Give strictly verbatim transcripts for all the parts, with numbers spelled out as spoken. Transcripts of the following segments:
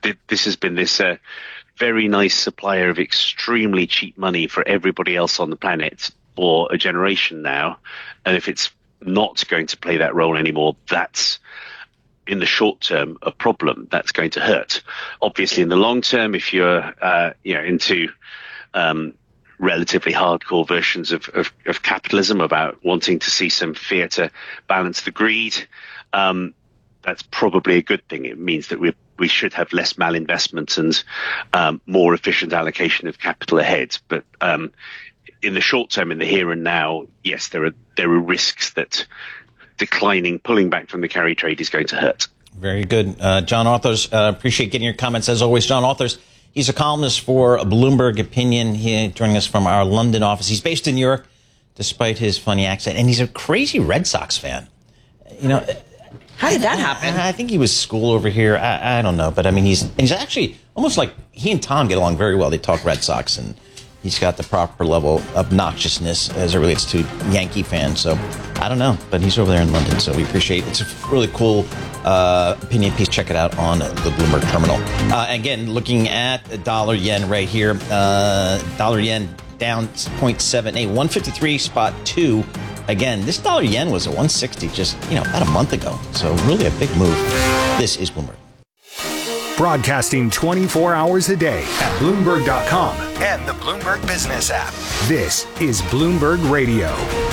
th- this has been this uh, very nice supplier of extremely cheap money for everybody else on the planet for a generation now. And if it's not going to play that role anymore, that's, in the short term, a problem. That's going to hurt. Obviously, in the long term, if you're uh, you know into um, relatively hardcore versions of, of, of capitalism about wanting to see some fear to balance the greed, um, that's probably a good thing. It means that we we should have less malinvestment and um, more efficient allocation of capital ahead. But um, in the short term, in the here and now, yes, there are there are risks that declining, pulling back from the carry trade is going to hurt. Very good. Uh, John Authers, uh, appreciate getting your comments as always. John Authers, he's a columnist for Bloomberg Opinion. He joining us from our London office. He's based in New York, despite his funny accent, and he's a crazy Red Sox fan. You know, how did that happen? I, I think he was school over here. I, I don't know, but I mean, he's he's actually almost like he and Tom get along very well. They talk Red Sox, and he's got the proper level of obnoxiousness as it relates to Yankee fans. So I don't know, but he's over there in London, so we appreciate it. It's a really cool uh, opinion piece. Check it out on the Bloomberg terminal. Uh, again, looking at dollar yen right here. Uh, dollar yen down zero point seven eight, one fifty-three spot two. Again, this dollar yen was at one sixty just, you know, about a month ago. So really a big move. This is Bloomberg. Broadcasting twenty-four hours a day at Bloomberg dot com and the Bloomberg Business app. This is Bloomberg Radio.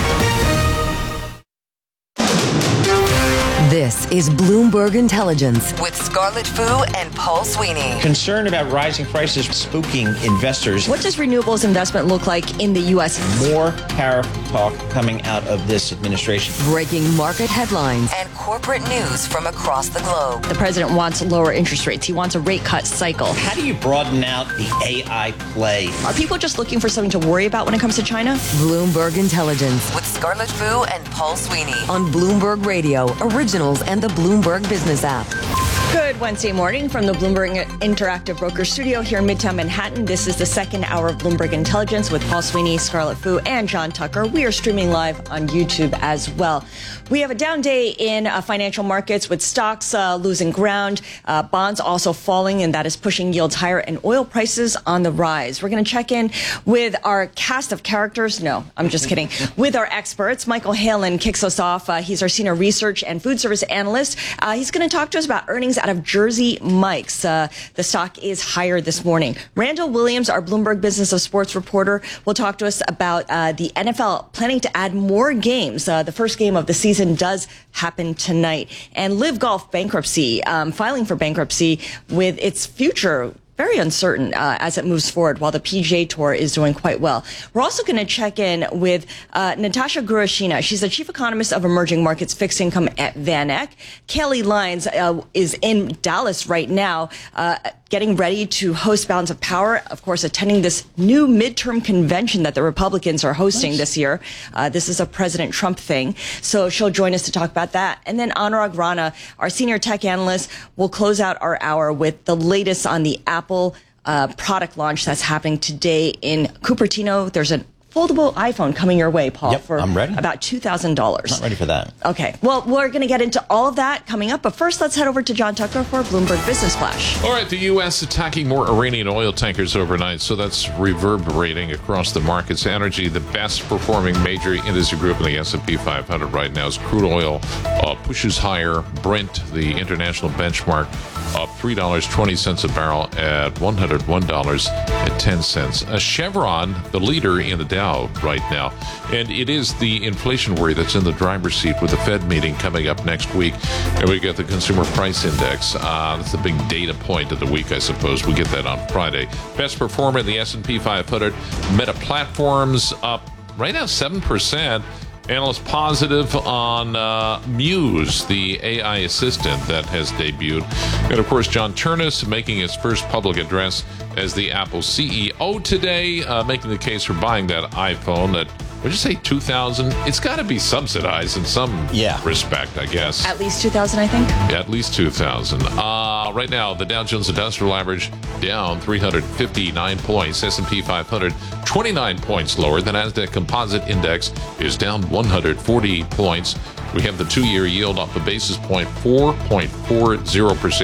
This is Bloomberg Intelligence with Scarlett Fu and Paul Sweeney. Concern about rising prices spooking investors. What does renewables investment look like in the U S? More tariff talk coming out of this administration. Breaking market headlines and corporate news from across the globe. The president wants lower interest rates. He wants a rate cut cycle. How do you broaden out the A I play? Are people just looking for something to worry about when it comes to China? Bloomberg Intelligence with Scarlett Fu and Paul Sweeney on Bloomberg Radio, originals and the Bloomberg Business app. Good Wednesday morning from the Bloomberg Interactive Broker Studio here in Midtown Manhattan. This is the second hour of Bloomberg Intelligence with Paul Sweeney, Scarlett Fu, and John Tucker. We are streaming live on YouTube as well. We have a down day in uh, financial markets with stocks uh, losing ground, uh, bonds also falling, and that is pushing yields higher, and oil prices on the rise. We're going to check in with our cast of characters. No, I'm just kidding. With our experts. Michael Halen kicks us off. Uh, he's our senior research and food service analyst. Uh, he's going to talk to us about earnings out of Jersey Mike's. Uh, the stock is higher this morning. Randall Williams, our Bloomberg Business of Sports reporter, will talk to us about uh, the N F L planning to add more games. Uh, the first game of the season does happen tonight. And Live Golf bankruptcy, um, filing for bankruptcy with its future very uncertain uh, as it moves forward, while the P G A Tour is doing quite well. We're also going to check in with uh, Natasha Gurashina. She's the chief economist of emerging markets fixed income at Van Eck. Kelly Lyons uh, is in Dallas right now, uh, getting ready to host Balance of Power, of course, attending this new midterm convention that the Republicans are hosting nice. this year. Uh, this is a President Trump thing. So she'll join us to talk about that. And then Anurag Rana, our senior tech analyst, will close out our hour with the latest on the Apple uh, product launch that's happening today in Cupertino. There's a foldable iPhone coming your way, Paul, yep, for I'm ready. about two thousand dollars. Not ready for that. Okay. Well, we're going to get into all of that coming up. But first, let's head over to John Tucker for Bloomberg Business Flash. All right. The U S attacking more Iranian oil tankers overnight. So that's reverberating across the markets. Energy, the best performing major industry group in the S and P five hundred right now, is crude oil uh, pushes higher. Brent, the international benchmark, up three dollars and twenty cents a barrel at one hundred one dollars and ten cents. A Chevron, the leader in the Dow right now, and it is the inflation worry that's in the driver's seat with the Fed meeting coming up next week. And we get the consumer price index. Uh, that's the big data point of the week, I suppose. We get that on Friday. Best performer in the S and P five hundred, Meta Platforms, up right now seven percent. Analysts positive on uh, Muse, the A I assistant that has debuted. And, of course, John Ternus making his first public address as the Apple C E O today, uh, making the case for buying that iPhone at, would you say two thousand dollars? It's got to be subsidized in some yeah. respect, I guess. At least two thousand dollars, I think. Yeah, at least two thousand dollars. Uh, right now, the Dow Jones Industrial Average down three hundred fifty-nine points. S and P five hundred, twenty-nine points lower. The Nasdaq Composite Index is down one hundred forty points. We have the two-year yield off a basis point, four point four zero percent.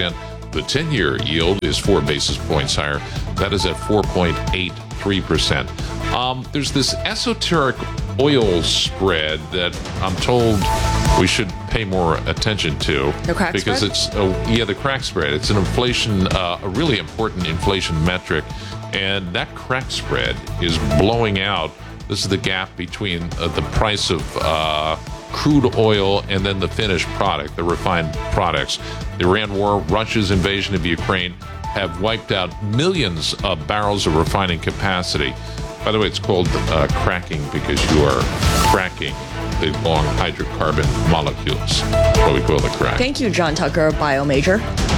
The ten-year yield is four basis points higher. That is at four point eight three percent. Um, there's this esoteric oil spread that I'm told we should pay more attention to. The crack because spread? it's a, yeah, the crack spread. It's an inflation, uh, a really important inflation metric, and that crack spread is blowing out. This is the gap between uh, the price of uh, crude oil and then the finished product, the refined products. The Iran war, Russia's invasion of Ukraine have wiped out millions of barrels of refining capacity. By the way, it's called uh, cracking because you are cracking the long hydrocarbon molecules. What we call the crack. Thank you, John Tucker, a bio major.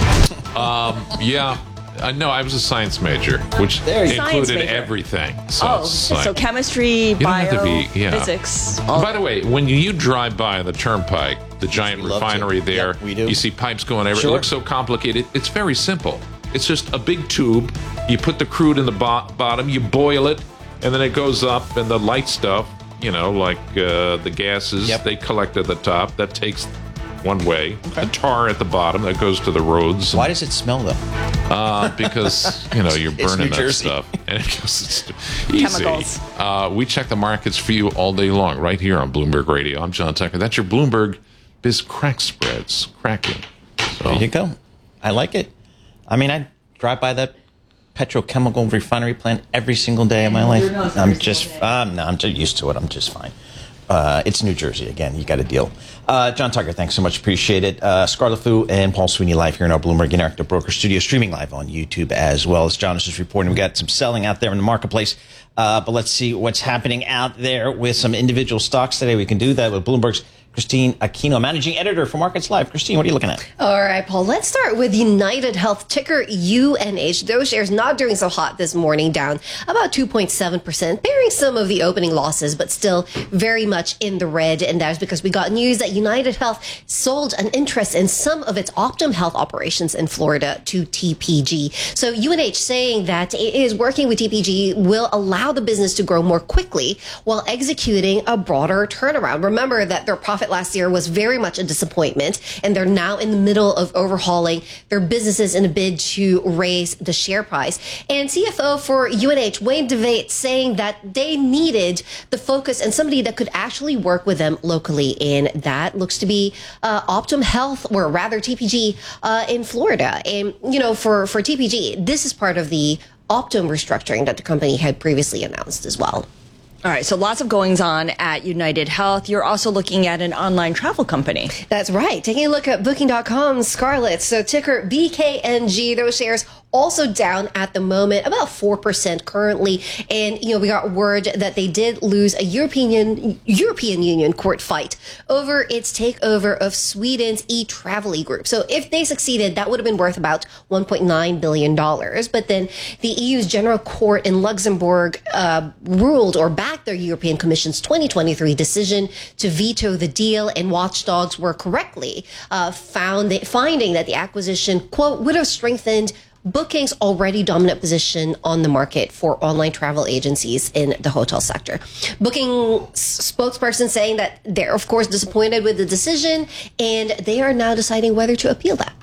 Um, yeah. Uh, no, I was a science major, which There you go. Science included major. everything. So Oh, it's like- so chemistry, You don't have bio, to be- yeah. physics. all By the way, when you drive by the turnpike, the giant we love refinery to. there, Yep, we do. you see pipes going everywhere. Sure. It looks so complicated. It's very simple. It's just a big tube. You put the crude in the bo- bottom, you boil it, and then it goes up, and the light stuff, you know, like uh, the gases, Yep. they collect at the top. That takes one way. The tar at the bottom, that goes to the roads. Why does it smell though? Uh, because, you know, you're It's burning New that Jersey. stuff. And it goes, it's easy. Chemicals. Uh, we check the markets for you all day long, right here on Bloomberg Radio. I'm John Tucker. That's your Bloomberg Biz Crack Spreads. Cracking. So, There you go. I like it. I mean, I drive by that petrochemical refinery plant every single day of my life. I'm just, um, no, I'm just used to it. I'm just fine. Uh, it's New Jersey again. You got a deal. Uh, John Tucker, thanks so much. Appreciate it. Uh, Scarlet Fu and Paul Sweeney live here in our Bloomberg Interactive Broker Studio, streaming live on YouTube as well. As John is just reporting, we got some selling out there in the marketplace. Uh, but let's see what's happening out there with some individual stocks today. We can do that with Bloomberg's Christine Aquino, managing editor for Markets Live. Christine, what are you looking at? All right, Paul, let's start with United Health, ticker U N H. Those shares not doing so hot this morning, down about two point seven percent, bearing some of the opening losses, but still very much in the red. And that is because we got news that United Health sold an interest in some of its Optum Health operations in Florida to T P G. So U N H saying that it is working with T P G will allow the business to grow more quickly while executing a broader turnaround. Remember that their profit last year was very much a disappointment, and they're now in the middle of overhauling their businesses in a bid to raise the share price. And C F O for U N H, Wayne DeVate, saying that they needed the focus and somebody that could actually work with them locally. And that looks to be uh, Optum Health, or rather T P G uh, in Florida. And, you know, for, for T P G, this is part of the Optum restructuring that the company had previously announced as well. All right, so lots of goings on at United Health. You're also looking at an online travel company. That's right. Taking a look at Booking dot com, Scarlett. So ticker B K N G, those shares also down at the moment, about four percent currently. And, you know, we got word that they did lose a European European Union court fight over its takeover of Sweden's eTraveli group. So if they succeeded, that would have been worth about one point nine billion dollars. But then the E U's General Court in Luxembourg uh, ruled or backed their European Commission's twenty twenty-three decision to veto the deal, and watchdogs were correctly uh, found that, finding that the acquisition, quote, would have strengthened Booking's already dominant position on the market for online travel agencies in the hotel sector. Booking spokesperson saying that they're, of course, disappointed with the decision, and they are now deciding whether to appeal that.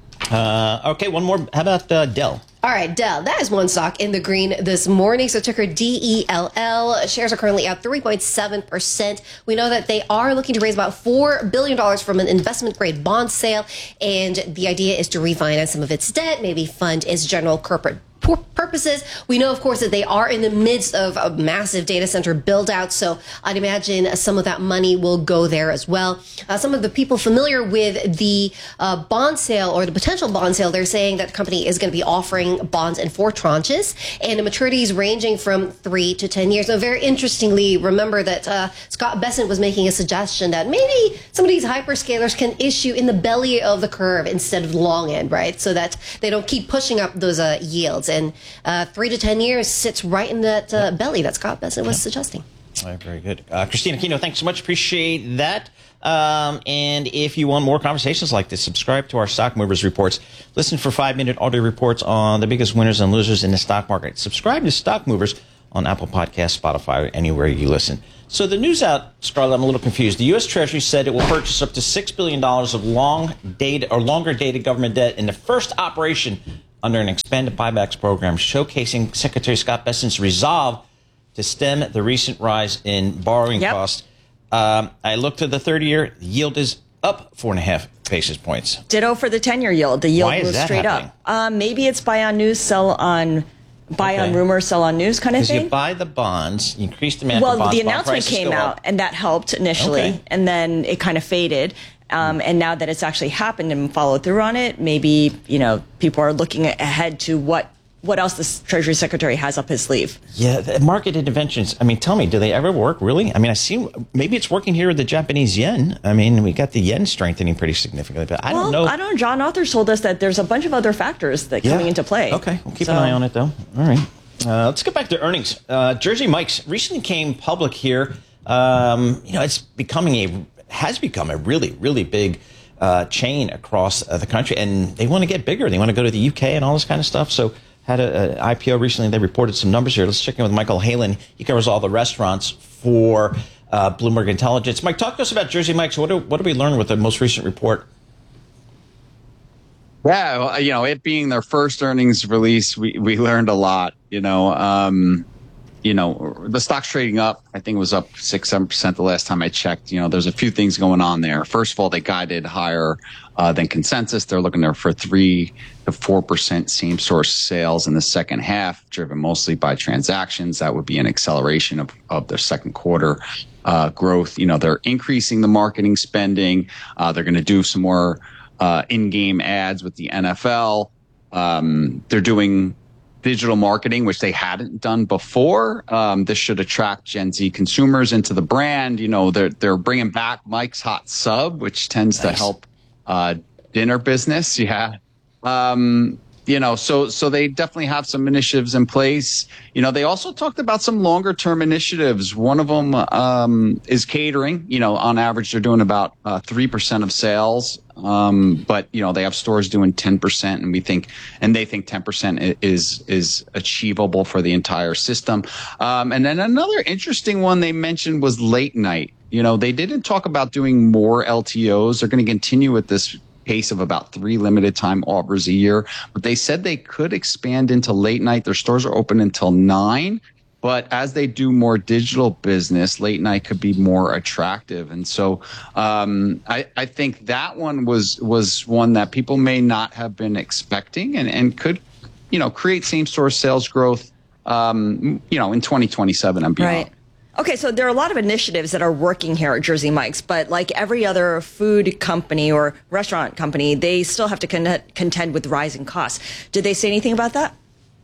Uh, okay, one more. How about uh, Dell? All right, Dell, that is one stock in the green this morning. So ticker D E L L. Shares are currently up three point seven percent. We know that they are looking to raise about four billion dollars from an investment-grade bond sale, and the idea is to refinance some of its debt, maybe fund its general corporate purposes. We know, of course, that they are in the midst of a massive data center build out. So I'd imagine some of that money will go there as well. Uh, some of the people familiar with the uh, bond sale or the potential bond sale, they're saying that the company is going to be offering bonds in four tranches and the maturities ranging from three to ten years. Now, very interestingly, remember that uh, Scott Bessent was making a suggestion that maybe some of these hyperscalers can issue in the belly of the curve instead of the long end, right? So that they don't keep pushing up those uh, yields. And uh, three to ten years sits right in that uh, belly that Scott Bessent was suggesting. All right, very good. Uh, Christina Aquino, thanks so much. Appreciate that. Um, and if you want more conversations like this, subscribe to our Stock Movers Reports. Listen for five-minute audio reports on the biggest winners and losers in the stock market. Subscribe to Stock Movers on Apple Podcasts, Spotify, or anywhere you listen. So the news out, Scarlett, I'm a little confused. The U S. Treasury said it will purchase up to six billion dollars of long dated or longer dated government debt in the first operation under an expanded buybacks program, showcasing Secretary Scott Bessent's resolve to stem the recent rise in borrowing yep. costs. Um, I looked at the thirty-year. The yield is up four and a half basis points. Ditto for the ten-year yield. The yield Why is moves that straight happening? up. Um, maybe it's buy on news, sell on... Buy Okay. on rumors, sell on news kind of Because thing? you buy the bonds, you increase demand well, for bonds, the bond announcement prices came go out, up. and that helped initially, Okay. and then it kind of faded. Um, and now that it's actually happened and followed through on it, maybe, you know, people are looking ahead to what what else the Treasury Secretary has up his sleeve. Yeah, the market interventions. I mean, tell me, do they ever work, really? I mean, I see maybe it's working here with the Japanese yen. I mean, we got the yen strengthening pretty significantly, but I well, don't know. I don't know. John Authors told us that there's a bunch of other factors that Yeah. coming into play. Okay, we'll keep So- an eye on it, though. All right. Uh, let's get back to earnings. Uh, Jersey Mike's recently came public here. Um, you know, it's becoming a has become a really, really big uh, chain across uh, the country, and they want to get bigger. They want to go to the U K and all this kind of stuff. So, had an I P O recently. They reported some numbers here. Let's check in with Michael Halen. He covers all the restaurants for uh, Bloomberg Intelligence. Mike, talk to us about Jersey Mike's. What do, what did we learn with the most recent report? Yeah, well, you know, it being their first earnings release, we, we learned a lot. You know, um, you know, the stock's trading up. I think it was up six, seven percent the last time I checked. You know, there's a few things going on there. First of all, they guided higher uh, than consensus. They're looking there for three to four percent same source sales in the second half, driven mostly by transactions. That would be an acceleration of of their second quarter uh, growth. You know, they're increasing the marketing spending. Uh, they're going to do some more uh, in-game ads with the N F L. Um, they're doing digital marketing, which they hadn't done before. Um, this should attract Gen Z consumers into the brand. You know, they're they're bringing back Mike's Hot Sub, which tends nice. to help uh, dinner business. Yeah. Um, you know, so so they definitely have some initiatives in place. You know, they also talked about some longer term initiatives. One of them um, is catering. You know, on average, they're doing about uh, three percent of sales. Um, but you know, they have stores doing ten percent, and we think, and they think ten percent is is achievable for the entire system. Um, and then another interesting one they mentioned was late night. You know, they didn't talk about doing more L T Os. They're going to continue with this pace of about three limited time offers a year, but they said they could expand into late night. Their stores are open until nine. But as they do more digital business, late night could be more attractive. And so um, I, I think that one was was one that people may not have been expecting and, and could, you know, create same store sales growth, um, you know, in twenty twenty-seven and beyond. Right. Okay, so there are a lot of initiatives that are working here at Jersey Mike's, but like every other food company or restaurant company, they still have to con- contend with rising costs. Did they say anything about that?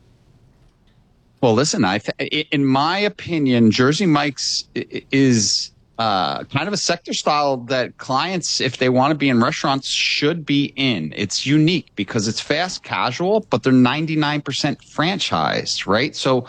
Well, listen, I th- in my opinion, Jersey Mike's is uh, kind of a sector style that clients, if they want to be in restaurants, should be in. It's unique because it's fast casual, but they're ninety-nine percent franchised, right? So,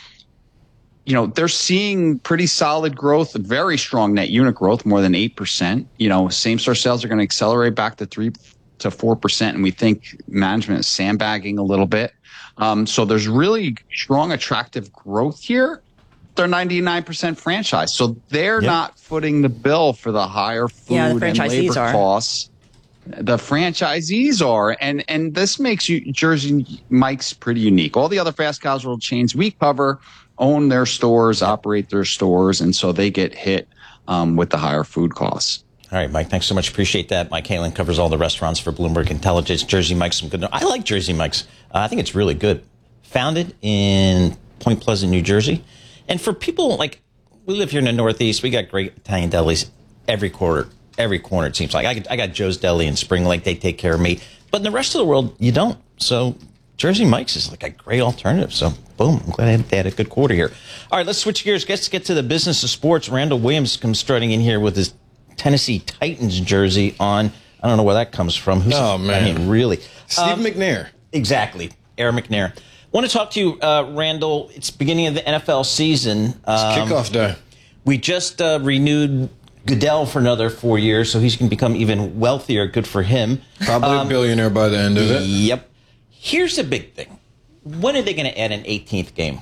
you know, they're seeing pretty solid growth, very strong net unit growth, more than eight percent. You know, same store sales are going to accelerate back to three to four percent. And we think management is sandbagging a little bit. Um, so there's really strong, attractive growth here. They're ninety-nine percent franchise. So they're yep. not footing the bill for the higher food yeah, the and labor are. costs. The franchisees are. And, and this makes you Jersey Mike's pretty unique. All the other fast casual chains we cover own their stores, operate their stores, and so they get hit um, with the higher food costs. All right, Mike, thanks so much. Appreciate that. Mike Halen covers all the restaurants for Bloomberg Intelligence. Jersey Mike's, some good. I like Jersey Mike's. Uh, I think it's really good. Founded in Point Pleasant, New Jersey. And for people like, we live here in the Northeast, we got great Italian delis every quarter, every corner, it seems like. I, I got Joe's Deli in Spring Lake. They take care of me. But in the rest of the world, you don't. So Jersey Mike's is like a great alternative. So, boom, I'm glad they had a good quarter here. All right, let's switch gears. Let's get to the business of sports. Randall Williams comes strutting in here with his Tennessee Titans jersey on. I don't know where that comes from. Who's, oh, man. I mean, really. Steve um, McNair. Exactly. Aaron McNair. Want to talk to you, uh, Randall. It's beginning of the N F L season. Um, it's kickoff day. We just uh, renewed Goodell for another four years, so he's going to become even wealthier. Good for him. Probably um, a billionaire by the end of it. Yep. Here's the big thing. When are they going to add an eighteenth game?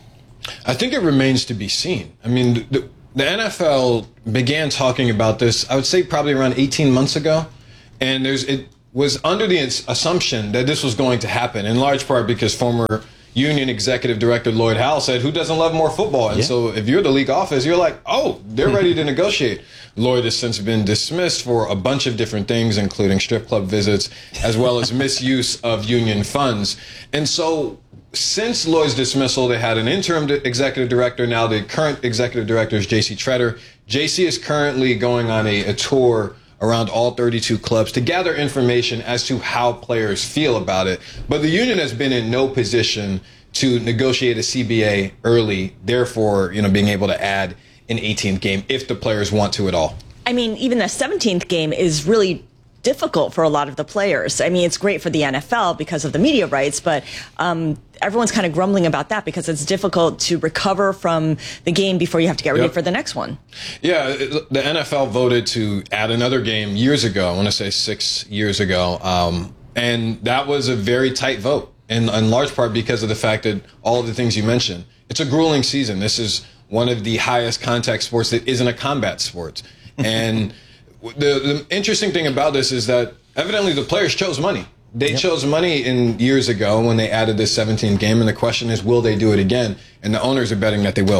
I think it remains to be seen. I mean, the, the N F L began talking about this, I would say probably around eighteen months ago. And there's it was under the assumption that this was going to happen, in large part because former Union Executive Director Lloyd Howell said, who doesn't love more football? And yeah. so if you're the league office, you're like, oh, they're ready to negotiate. Lloyd has since been dismissed for a bunch of different things, including strip club visits, as well as misuse of union funds. And so since Lloyd's dismissal, they had an interim executive director. Now the current executive director is J C Tretter. J C is currently going on a, a tour around all thirty-two clubs to gather information as to how players feel about it. But the union has been in no position to negotiate a C B A early, therefore, you know, being able to add an eighteenth game if the players want to at all. I mean, even the seventeenth game is really difficult for a lot of the players. I mean, it's great for the N F L because of the media rights, but um, everyone's kind of grumbling about that because it's difficult to recover from the game before you have to get ready yep. for the next one. Yeah, the N F L voted to add another game years ago. I want to say six years ago. Um, and that was a very tight vote, in, in large part because of the fact that all of the things you mentioned. It's a grueling season. This is one of the highest contact sports that isn't a combat sport. And The, the interesting thing about this is that evidently the players chose money. They yep. chose money in years ago when they added this seventeenth game, and the question is, will they do it again? And the owners are betting that they will.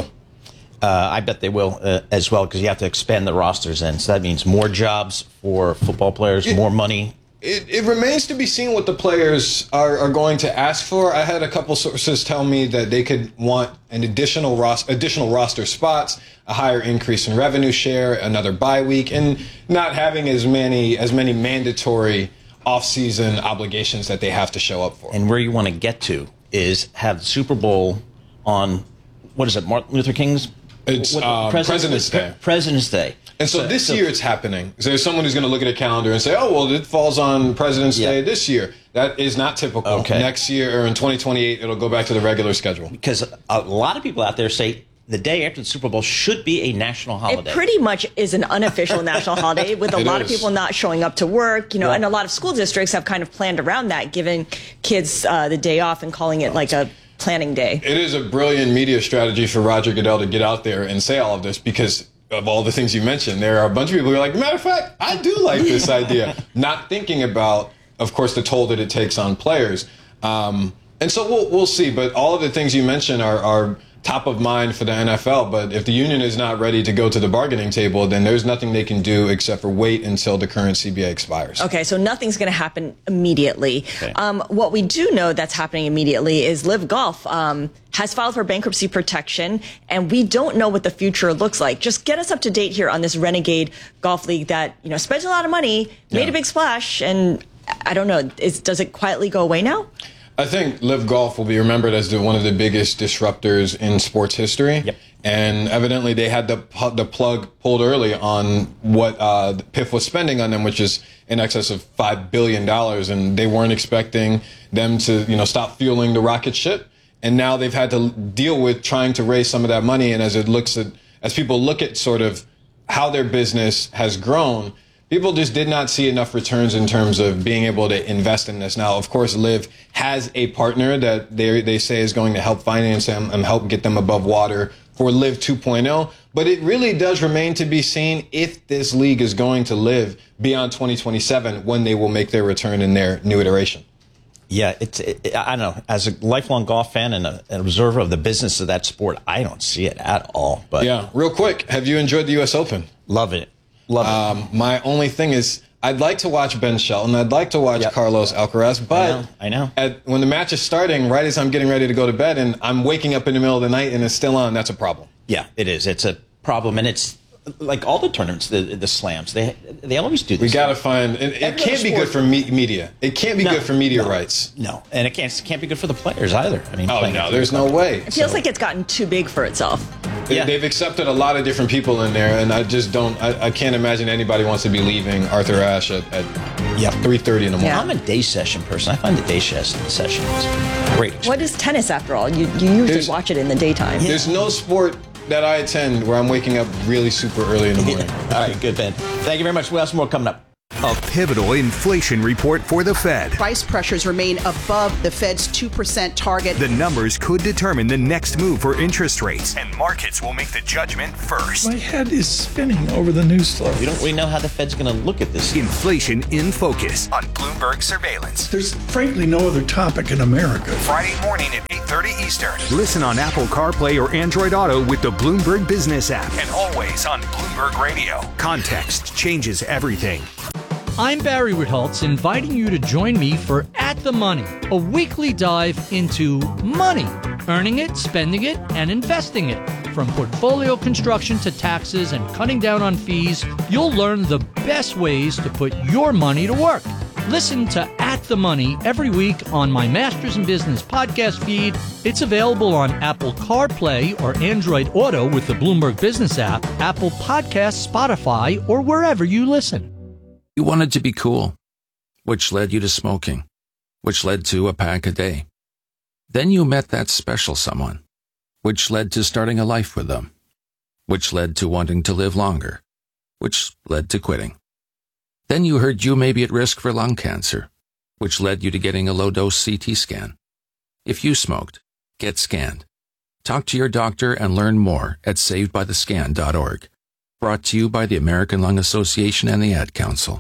Uh, I bet they will uh, as well, because you have to expand the rosters in. So that means more jobs for football players, it, more money. It, it remains to be seen what the players are, are going to ask for. I had a couple sources tell me that they could want an additional ros- additional roster spots, a higher increase in revenue share, another bye week, and not having as many as many mandatory off-season obligations that they have to show up for. And where you want to get to is have the Super Bowl on, what is it, Martin Luther King's? It's what, um, President's Day. President's Day. And so, so this so, year it's happening. So there's someone who's going to look at a calendar and say, oh, well, it falls on President's yeah. Day this year. That is not typical. Okay. Next year, or in twenty twenty-eight, it'll go back to the regular schedule. Because a lot of people out there say the day after the Super Bowl should be a national holiday. It pretty much is an unofficial national holiday, with a lot is. of people not showing up to work, you know, yeah. and a lot of school districts have kind of planned around that, giving kids uh, the day off and calling it like a planning day. It is a brilliant media strategy for Roger Goodell to get out there and say all of this, because of all the things you mentioned, there are a bunch of people who are like, matter of fact, I do like this idea. Not thinking about, of course, the toll that it takes on players. Um, and so we'll we'll see. But all of the things you mentioned are, are top of mind for the N F L. But if the union is not ready to go to the bargaining table, then there's nothing they can do except for wait until the current C B A expires. Okay, so nothing's going to happen immediately. Okay. Um, what we do know that's happening immediately is Live Golf um, has filed for bankruptcy protection, and we don't know what the future looks like. Just get us up to date here on this renegade golf league that, you know, spends a lot of money, made yeah. a big splash, and I don't know, is, does it quietly go away now? I think Live Golf will be remembered as the, one of the biggest disruptors in sports history. Yep. And evidently they had the the plug pulled early on what uh, P I F was spending on them, which is in excess of five billion dollars. And they weren't expecting them to, you know, stop fueling the rocket ship. And now they've had to deal with trying to raise some of that money. And as it looks at, as people look at sort of how their business has grown, people just did not see enough returns in terms of being able to invest in this. Now, of course, Liv has a partner that they they say is going to help finance them and help get them above water for Live two point oh. But it really does remain to be seen if this league is going to live beyond twenty twenty-seven when they will make their return in their new iteration. Yeah, it's it, I don't know. As a lifelong golf fan and a, an observer of the business of that sport, I don't see it at all. But yeah, real quick, have you enjoyed the U S Open? Love it. Love it. Um, my only thing is, I'd like to watch Ben Shelton. I'd like to watch yep. Carlos Alcaraz. But I know. I know. At, when the match is starting, right as I'm getting ready to go to bed, and I'm waking up in the middle of the night and it's still on, that's a problem. Yeah, it is. It's a problem, and it's like all the tournaments, the the slams. They they always do this. We got to find. It, it can't be good for me, media. It can't be no, good for media no, rights. No, and it can't it can't be good for the players either. I mean, oh no, there's no way. It feels so. like it's gotten too big for itself. They, yeah. They've accepted a lot of different people in there, and I just don't. I, I can't imagine anybody wants to be leaving Arthur Ashe at, at yep. three thirty in the morning. Yeah. I'm a day session person. I find the day session session is great experience. What is tennis after all? You you usually there's, watch it in the daytime. Yeah. There's no sport that I attend where I'm waking up really super early in the morning. Yeah. All right, good, Ben. Thank you very much. We have some more coming up. A pivotal inflation report for the Fed. Price pressures remain above the Fed's two percent target. The numbers could determine the next move for interest rates, and markets will make the judgment first. My head is spinning over the news story. We don't really know how the Fed's going to look at this. Inflation in Focus on Bloomberg Surveillance. There's frankly no other topic in America. Friday morning at eight thirty Eastern. Listen on Apple CarPlay or Android Auto with the Bloomberg Business app, and always on Bloomberg Radio. Context changes everything. I'm Barry Ritholtz, inviting you to join me for At the Money, a weekly dive into money, earning it, spending it, and investing it. From portfolio construction to taxes and cutting down on fees, you'll learn the best ways to put your money to work. Listen to At the Money every week on my Masters in Business podcast feed. It's available on Apple CarPlay or Android Auto with the Bloomberg Business app, Apple Podcasts, Spotify, or wherever you listen. You wanted to be cool, which led you to smoking, which led to a pack a day. Then you met that special someone, which led to starting a life with them, which led to wanting to live longer, which led to quitting. Then you heard you may be at risk for lung cancer, which led you to getting a low-dose C T scan. If you smoked, get scanned. Talk to your doctor and learn more at saved by the scan dot org. Brought to you by the American Lung Association and the Ad Council.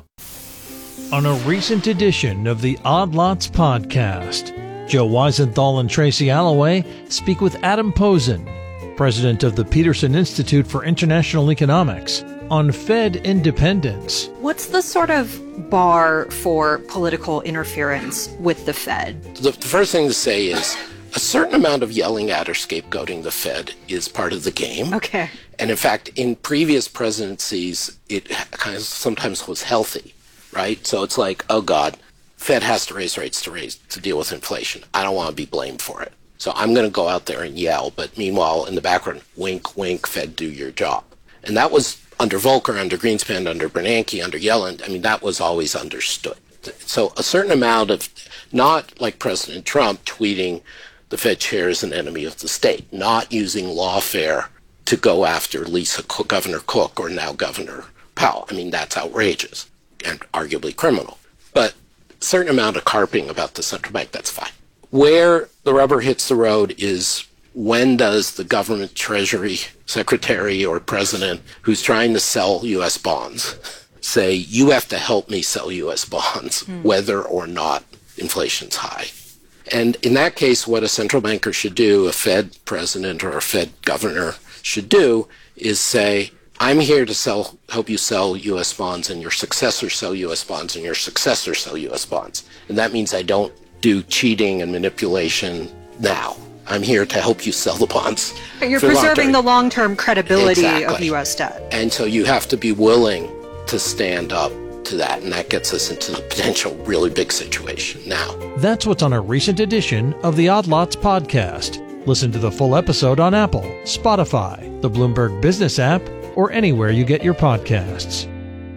On a recent edition of the Odd Lots podcast, Joe Weisenthal and Tracy Alloway speak with Adam Posen, president of the Peterson Institute for International Economics, on Fed independence. What's the sort of bar for political interference with the Fed? The, the first thing to say is a certain amount of yelling at or scapegoating the Fed is part of the game. Okay. And in fact, in previous presidencies, it kind of sometimes was healthy, right? So it's like, oh God, Fed has to raise rates to raise to deal with inflation. I don't want to be blamed for it. So I'm going to go out there and yell. But meanwhile, in the background, wink, wink, Fed, do your job. And that was under Volcker, under Greenspan, under Bernanke, under Yellen. I mean, that was always understood. So a certain amount of, not like President Trump tweeting the Fed chair is an enemy of the state, not using lawfare to go after Lisa Cook, Governor Cook, or now Governor Powell. I mean, that's outrageous and arguably criminal. But a certain amount of carping about the central bank, that's fine. Where the rubber hits the road is when does the government treasury secretary or president who's trying to sell U S bonds say, you have to help me sell U S bonds, mm. whether or not inflation's high. And in that case, what a central banker should do, a Fed president or a Fed governor should do, is say, I'm here to sell, help you sell U S bonds, and your successor sell U S bonds, and your successor sell U S bonds. And that means I don't do cheating and manipulation now. I'm here to help you sell the bonds. You're preserving the long-term credibility exactly. of U S debt. And so you have to be willing to stand up to that, and that gets us into the potential really big situation now. That's what's on a recent edition of the Odd Lots podcast. Listen to the full episode on Apple, Spotify, the Bloomberg Business app, or anywhere you get your podcasts.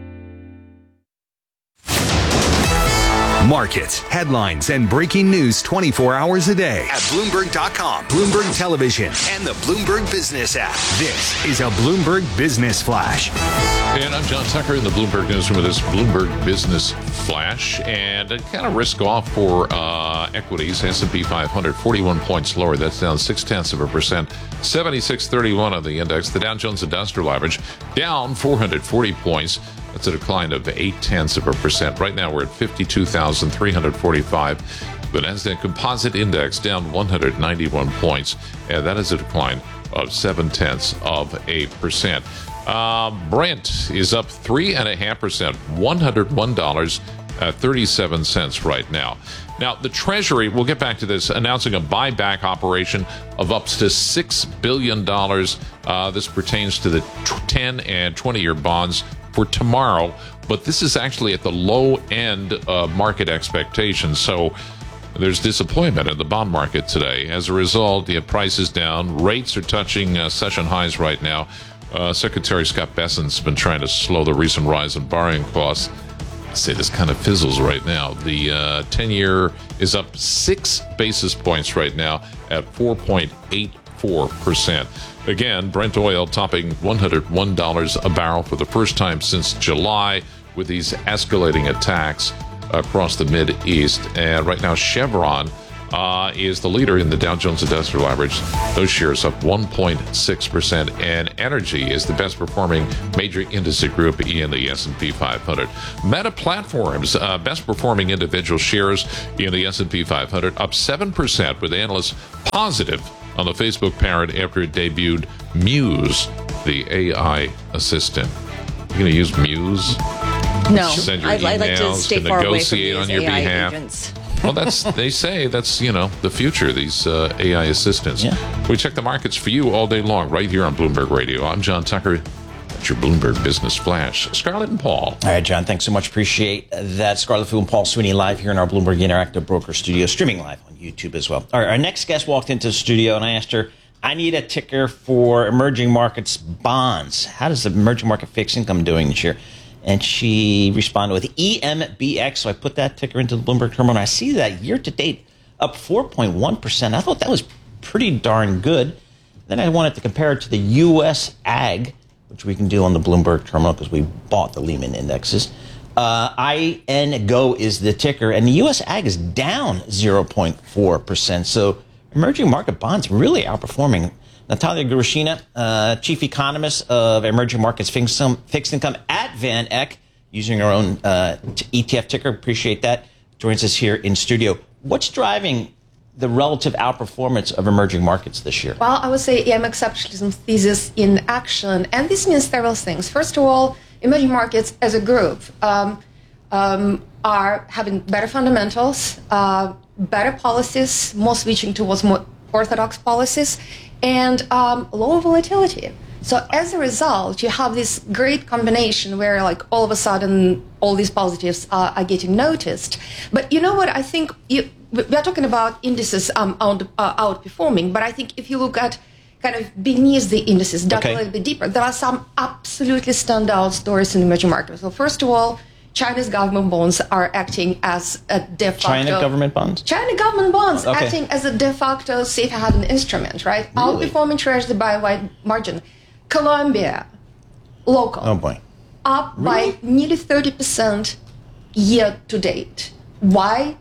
Markets, headlines, and breaking news twenty-four hours a day at Bloomberg dot com, Bloomberg Television, and the Bloomberg Business app. This is a Bloomberg Business Flash. And I'm John Tucker in the Bloomberg Newsroom with this Bloomberg Business Flash. And a kind of risk off for uh, equities. S and P five hundred, forty-one points lower. That's down six-tenths of a percent. seventy-six thirty-one on the index. The Dow Jones Industrial Average down four hundred forty points. That's a decline of eight-tenths of a percent. Right now we're at fifty-two thousand three hundred forty-five. The Nasdaq Composite Index down one hundred ninety-one points. And that is a decline of seven-tenths of a percent. Uh, Brent is up three point five percent, one hundred one dollars and thirty-seven cents right now. Now, the Treasury, we'll get back to this, announcing a buyback operation of up to six billion dollars. Uh, this pertains to the ten and twenty-year bonds for tomorrow, but this is actually at the low end of market expectations. So there's disappointment in the bond market today. As a result, the price is down. Rates are touching uh, session highs right now. Uh, Secretary Scott Bessent's been trying to slow the recent rise in borrowing costs. I'd say this kind of fizzles right now. The uh, ten-year is up six basis points right now at four point eight four percent. Again, Brent oil topping one hundred one dollars a barrel for the first time since July. with these escalating attacks across the Mid-East. And right now, Chevron uh, is the leader in the Dow Jones Industrial Average. Those shares up one point six percent. And Energy is the best performing major industry group in the S and P five hundred. Meta Platforms, uh, best performing individual shares in the S and P five hundred, up seven percent, with analysts positive on the Facebook parent after it debuted Muse, the A I assistant. You're going to use Muse? No, Send your I'd, I'd like to emails, stay to far away from negotiate these on your A I behalf. agents. Well, that's they say that's, you know, the future, these uh, A I assistants. Yeah. We check the markets for you all day long right here on Bloomberg Radio. I'm John Tucker. That's your Bloomberg Business Flash. Scarlett and Paul. All right, John, thanks so much. Appreciate that. Scarlett Fu and Paul Sweeney live here in our Bloomberg Interactive Broker studio, streaming live on YouTube as well. All right, our next guest walked into the studio, and I asked her, I need a ticker for emerging markets bonds. How does the emerging market fixed income doing this year? And she responded with E M B X. So I put that ticker into the Bloomberg terminal. And I see that year to date up four point one percent. I thought that was pretty darn good. Then I wanted to compare it to the U S Ag, which we can do on the Bloomberg terminal because we bought the Lehman indexes. Uh, I N G O is the ticker. And the U S Ag is down zero point four percent. So emerging market bonds really outperforming. Natalia Gurushina, uh, chief economist of emerging markets fixed income, fixed income at Van Eck, using our own uh, E T F ticker. Appreciate that. Joins us here in studio. What's driving the relative outperformance of emerging markets this year? Well, I would say E M exceptionalism thesis in action. And this means several things. First of all, emerging markets as a group um, um, are having better fundamentals, uh, better policies, more switching towards more orthodox policies, and um, lower volatility. So as a result, you have this great combination where, like, all of a sudden, all these positives are, are getting noticed. But you know what? I think you, we are talking about indices um, out, uh, outperforming, but I think if you look at kind of beneath the indices, dive okay. a little bit deeper, there are some absolutely standout stories in emerging markets. So first of all, China's government bonds are acting as a de facto... China government bonds? China government bonds okay. acting as a de facto safe haven instrument, right? Really? Outperforming Treasury by a wide margin. Colombia, local. Oh, boy. Up really? by nearly thirty percent year to date. Why?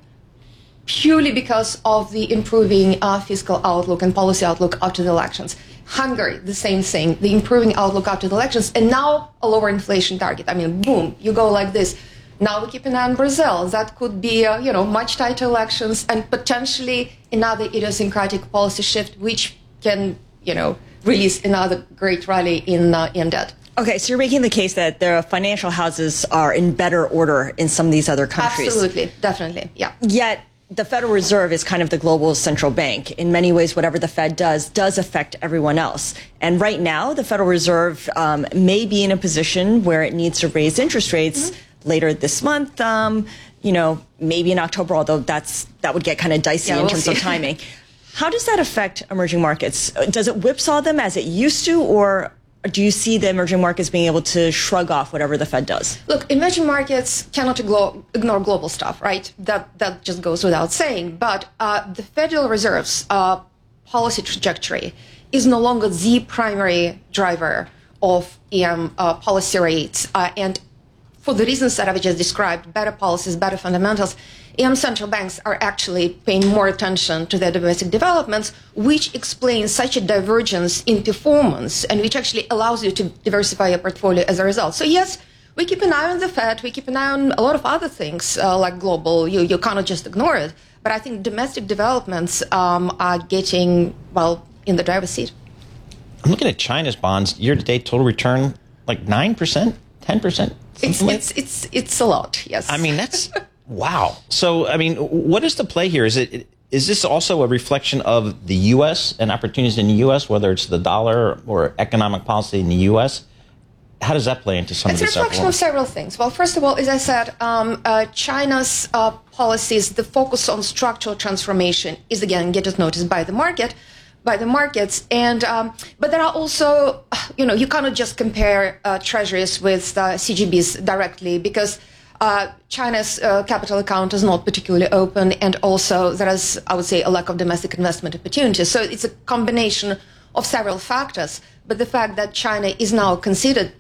Purely because of the improving uh, fiscal outlook and policy outlook after the elections. Hungary, the same thing, the improving outlook after the elections, and now a lower inflation target. I mean, boom, you go like this. Now we keep an eye on Brazil. That could be, uh, you know, much tighter elections and potentially another idiosyncratic policy shift, which can, you know, release another great rally in uh, in debt. Okay, so you're making the case that the financial houses are in better order in some of these other countries. Absolutely, definitely, yeah. Yet the Federal Reserve is kind of the global central bank. In many ways, whatever the Fed does, does affect everyone else. And right now, the Federal Reserve um, may be in a position where it needs to raise interest rates mm-hmm. later this month, um, you know, maybe in October, although that's that would get kind of dicey yeah, in we'll terms see. of timing. How does that affect emerging markets? Does it whipsaw them as it used to, or do you see the emerging markets being able to shrug off whatever the Fed does? Look, emerging markets cannot iglo- ignore global stuff, right? That that just goes without saying. But uh, the Federal Reserve's uh, policy trajectory is no longer the primary driver of E M uh, policy rates. Uh, and for the reasons that I've just described, better policies, better fundamentals, E M central banks are actually paying more attention to their domestic developments, which explains such a divergence in performance and which actually allows you to diversify your portfolio as a result. So yes, we keep an eye on the Fed, we keep an eye on a lot of other things uh, like global, you, you cannot just ignore it. But I think domestic developments um, are getting, well, in the driver's seat. I'm looking at China's bonds, year-to-date total return, like nine percent, ten percent? It's, like? it's, it's, it's a lot, yes. I mean, that's... Wow. So, I mean, what is the play here? Is it is this also a reflection of the U S and opportunities in the U S, whether it's the dollar or economic policy in the U S? How does that play into some it's of this? It's a reflection of several things. Well, first of all, as I said, um, uh, China's uh, policies, the focus on structural transformation is, again, getting noticed by the market, by the markets. And um, but there are also, you know, you cannot just compare uh, treasuries with uh, C G Bs directly because Uh, China's uh, capital account is not particularly open, and also there is, I would say, a lack of domestic investment opportunities. So it's a combination of several factors. But the fact that China is now considered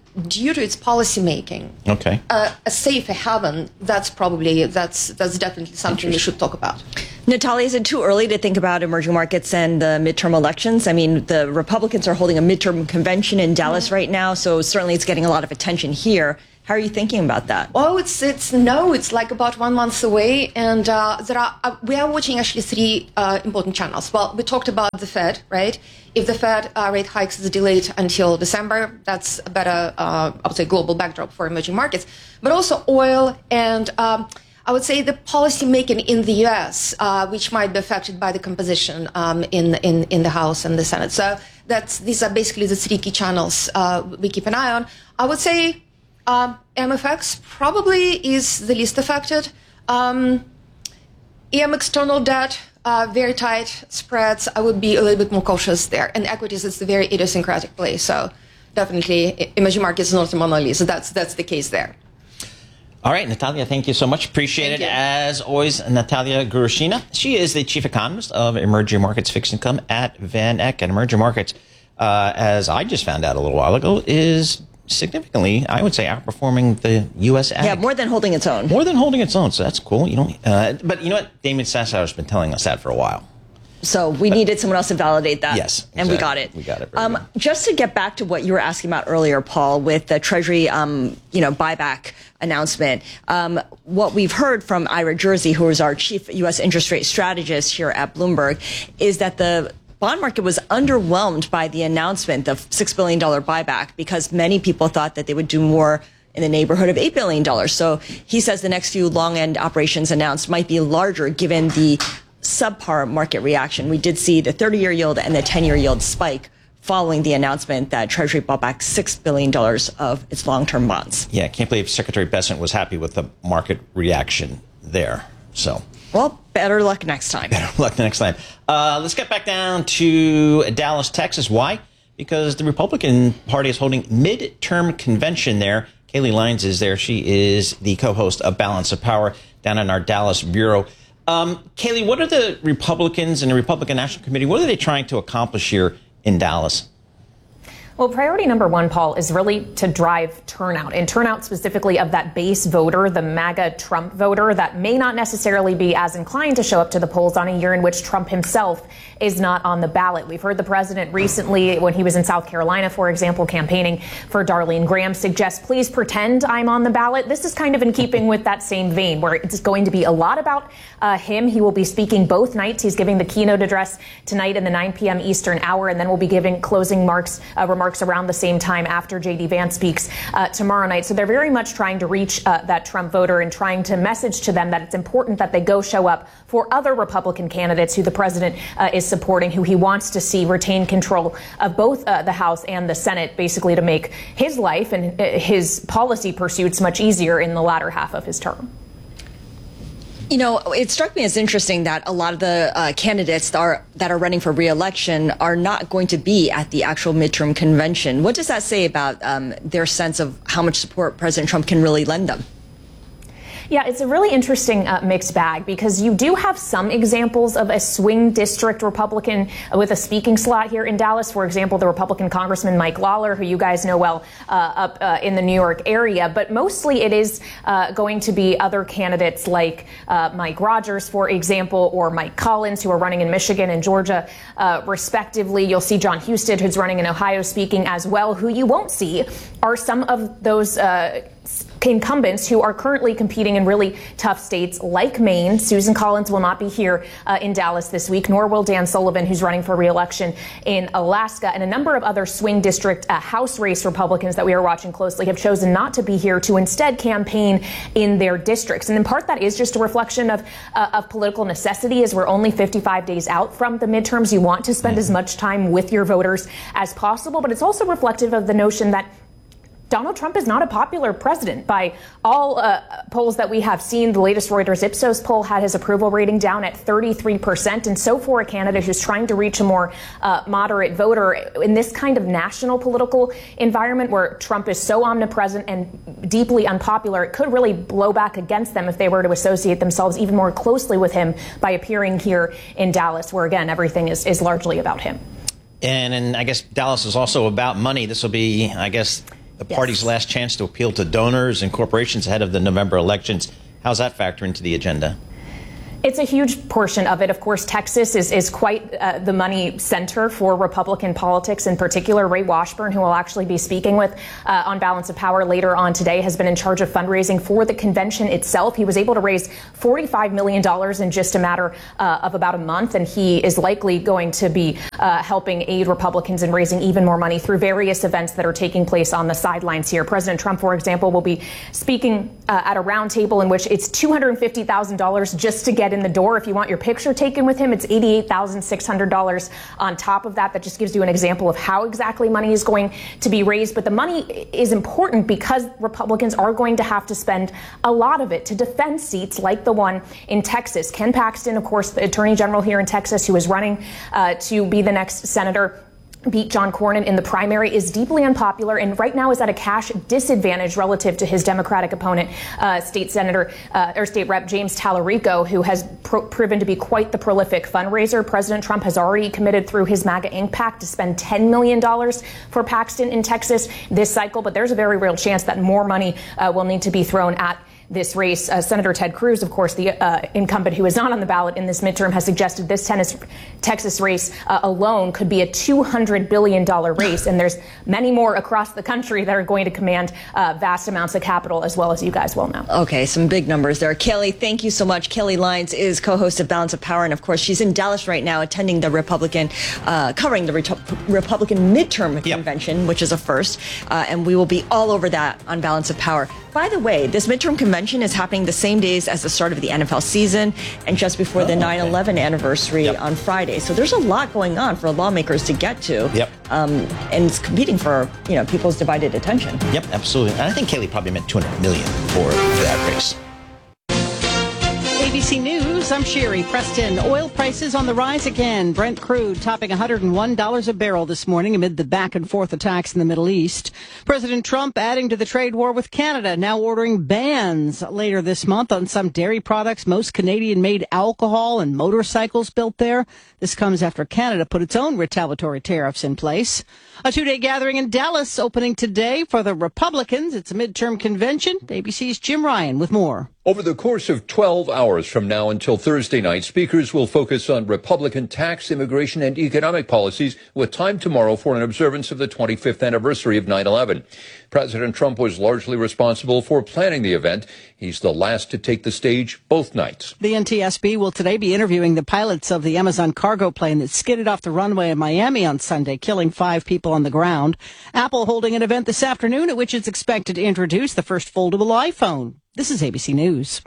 due to its policy making, Okay. uh, a safer haven. That's probably that's that's definitely something we should talk about. Natalia, is it too early to think about emerging markets and the midterm elections? I mean, the Republicans are holding a midterm convention in Dallas right now, so certainly it's getting a lot of attention here. How are you thinking about that? Oh, it's it's no, it's like about one month away, and uh, there are uh, we are watching actually three uh, important channels. Well, we talked about the Fed, right? If the Fed uh, rate hikes is delayed until December, that's a better, uh, I would say, global backdrop for emerging markets. But also oil and um, I would say the policy making in the U S, uh, which might be affected by the composition um, in in in the House and the Senate. So that's these are basically the three key channels uh, we keep an eye on. I would say. Um, M F X probably is the least affected. Um, E M external debt, uh, very tight spreads. I would be a little bit more cautious there. And equities, it's a very idiosyncratic play. So definitely emerging markets is not a monolith. So that's, that's the case there. All right, Natalia, thank you so much. Appreciate Thank it. you. As always, Natalia Gurushina. She is the chief economist of emerging markets fixed income at Van Eck. And emerging markets, uh, as I just found out a little while ago, is significantly, I would say, outperforming the U S ag. Yeah, more than holding its own. More than holding its own, so that's cool. You know, uh, but you know what? Damon Sassauer's been telling us that for a while. So we needed someone else to validate that. Yes, And we exactly. got it. We got it. Very Um, good. just to get back to what you were asking about earlier, Paul, with the Treasury, um, you know, buyback announcement, um, what we've heard from Ira Jersey, who is our chief U S interest rate strategist here at Bloomberg, is that the bond market was underwhelmed by the announcement of six billion dollars buyback because many people thought that they would do more in the neighborhood of eight billion dollars. So he says the next few long end operations announced might be larger given the subpar market reaction. We did see the thirty-year yield and the ten-year yield spike following the announcement that Treasury bought back six billion dollars of its long-term bonds. Yeah, I can't believe Secretary Bessent was happy with the market reaction there. So, well, better luck next time. Better luck next time. Uh, let's get back down to Dallas, Texas. Why? Because the Republican Party is holding midterm convention there. Kaylee Lyons is there. She is the co-host of Balance of Power down in our Dallas bureau. Um, Kaylee, what are the Republicans and the Republican National Committee, what are they trying to accomplish here in Dallas? Well, priority number one, Paul, is really to drive turnout, and turnout specifically of that base voter, the MAGA Trump voter that may not necessarily be as inclined to show up to the polls on a year in which Trump himself is not on the ballot. We've heard the president recently, when he was in South Carolina, for example, campaigning for Darlene Graham, suggest, please pretend I'm on the ballot. This is kind of in keeping with that same vein, where it's going to be a lot about uh, him. He will be speaking both nights. He's giving the keynote address tonight in the nine p.m. Eastern hour, and then we'll be giving closing marks, uh, remarks around the same time after J D. Vance speaks uh, tomorrow night. So they're very much trying to reach uh, that Trump voter and trying to message to them that it's important that they go show up for other Republican candidates who the president uh, is supporting, who he wants to see retain control of both uh, the House and the Senate, basically to make his life and uh, his policy pursuits much easier in the latter half of his term. You know, it struck me as interesting that a lot of the uh, candidates that are, that are running for re-election are not going to be at the actual midterm convention. What does that say about um, their sense of how much support President Trump can really lend them? Yeah, it's a really interesting uh, mixed bag, because you do have some examples of a swing district Republican with a speaking slot here in Dallas. For example, the Republican Congressman Mike Lawler, who you guys know well uh, up uh, in the New York area. But mostly it is uh, going to be other candidates like uh, Mike Rogers, for example, or Mike Collins, who are running in Michigan and Georgia, uh, respectively. You'll see John Husted, who's running in Ohio, speaking as well. Who you won't see are some of those uh, incumbents who are currently competing in really tough states like Maine. Susan Collins will not be here uh, in Dallas this week, nor will Dan Sullivan, who's running for re-election in Alaska. And a number of other swing district uh, House race Republicans that we are watching closely have chosen not to be here to instead campaign in their districts. And in part, that is just a reflection of, uh, of political necessity, as we're only fifty-five days out from the midterms. You want to spend as much time with your voters as possible, but it's also reflective of the notion that Donald Trump is not a popular president by all uh, polls that we have seen. The latest Reuters Ipsos poll had his approval rating down at thirty-three percent. And so for a candidate who's trying to reach a more uh, moderate voter in this kind of national political environment where Trump is so omnipresent and deeply unpopular, it could really blow back against them if they were to associate themselves even more closely with him by appearing here in Dallas, where, again, everything is, is largely about him. And, and I guess Dallas is also about money. This will be, I guess, the Yes. party's last chance to appeal to donors and corporations ahead of the November elections. How's that factor into the agenda? It's a huge portion of it. Of course, Texas is, is quite uh, the money center for Republican politics. In particular, Ray Washburn, who we'll actually be speaking with uh, on Balance of Power later on today, has been in charge of fundraising for the convention itself. He was able to raise forty-five million dollars in just a matter uh, of about a month, and he is likely going to be uh, helping aid Republicans in raising even more money through various events that are taking place on the sidelines here. President Trump, for example, will be speaking uh, at a roundtable in which it's two hundred fifty thousand dollars just to get in the door. If you want your picture taken with him, it's eighty-eight thousand six hundred dollars on top of that. That just gives you an example of how exactly money is going to be raised. But the money is important because Republicans are going to have to spend a lot of it to defend seats like the one in Texas. Ken Paxton, of course, the Attorney General here in Texas, who is running uh, to be the next senator, beat John Cornyn in the primary, is deeply unpopular and right now is at a cash disadvantage relative to his Democratic opponent, uh, State Senator uh, or State Rep James Tallarico, who has pro- proven to be quite the prolific fundraiser. President Trump has already committed through his MAGA Incorporated PAC to spend ten million dollars for Paxton in Texas this cycle, but there's a very real chance that more money uh, will need to be thrown at this race. Uh, Senator Ted Cruz, of course, the uh, incumbent who is not on the ballot in this midterm, has suggested this tennis, Texas race uh, alone could be a two hundred billion dollars race. And there's many more across the country that are going to command uh, vast amounts of capital, as well as you guys well know. Okay, some big numbers there. Kelly, thank you so much. Kelly Lyons is co-host of Balance of Power. And of course, she's in Dallas right now attending the Republican, uh, covering the Re- Republican midterm yep. convention, which is a first. Uh, and we will be all over that on Balance of Power. By the way, this midterm convention is happening the same days as the start of the N F L season and just before oh, the nine eleven okay. anniversary yep. on Friday. So there's a lot going on for lawmakers to get to. Yep. Um, and it's competing for, you know, people's divided attention. Yep, absolutely. And I think Kaylee probably meant two hundred million for, for that race. A B C News, I'm Sherry Preston. Oil prices on the rise again. Brent crude topping one hundred one dollars a barrel this morning amid the back and forth attacks in the Middle East. President Trump adding to the trade war with Canada, now ordering bans later this month on some dairy products, most Canadian-made alcohol and motorcycles built there. This comes after Canada put its own retaliatory tariffs in place. A two-day gathering in Dallas opening today for the Republicans. It's a midterm convention. A B C's Jim Ryan with more. Over the course of twelve hours from now until Thursday night, speakers will focus on Republican tax, immigration, and economic policies, with time tomorrow for an observance of the twenty-fifth anniversary of nine eleven. President Trump was largely responsible for planning the event. He's the last to take the stage both nights. The N T S B will today be interviewing the pilots of the Amazon cargo plane that skidded off the runway in Miami on Sunday, killing five people on the ground. Apple holding an event this afternoon at which it's expected to introduce the first foldable iPhone. This is A B C News.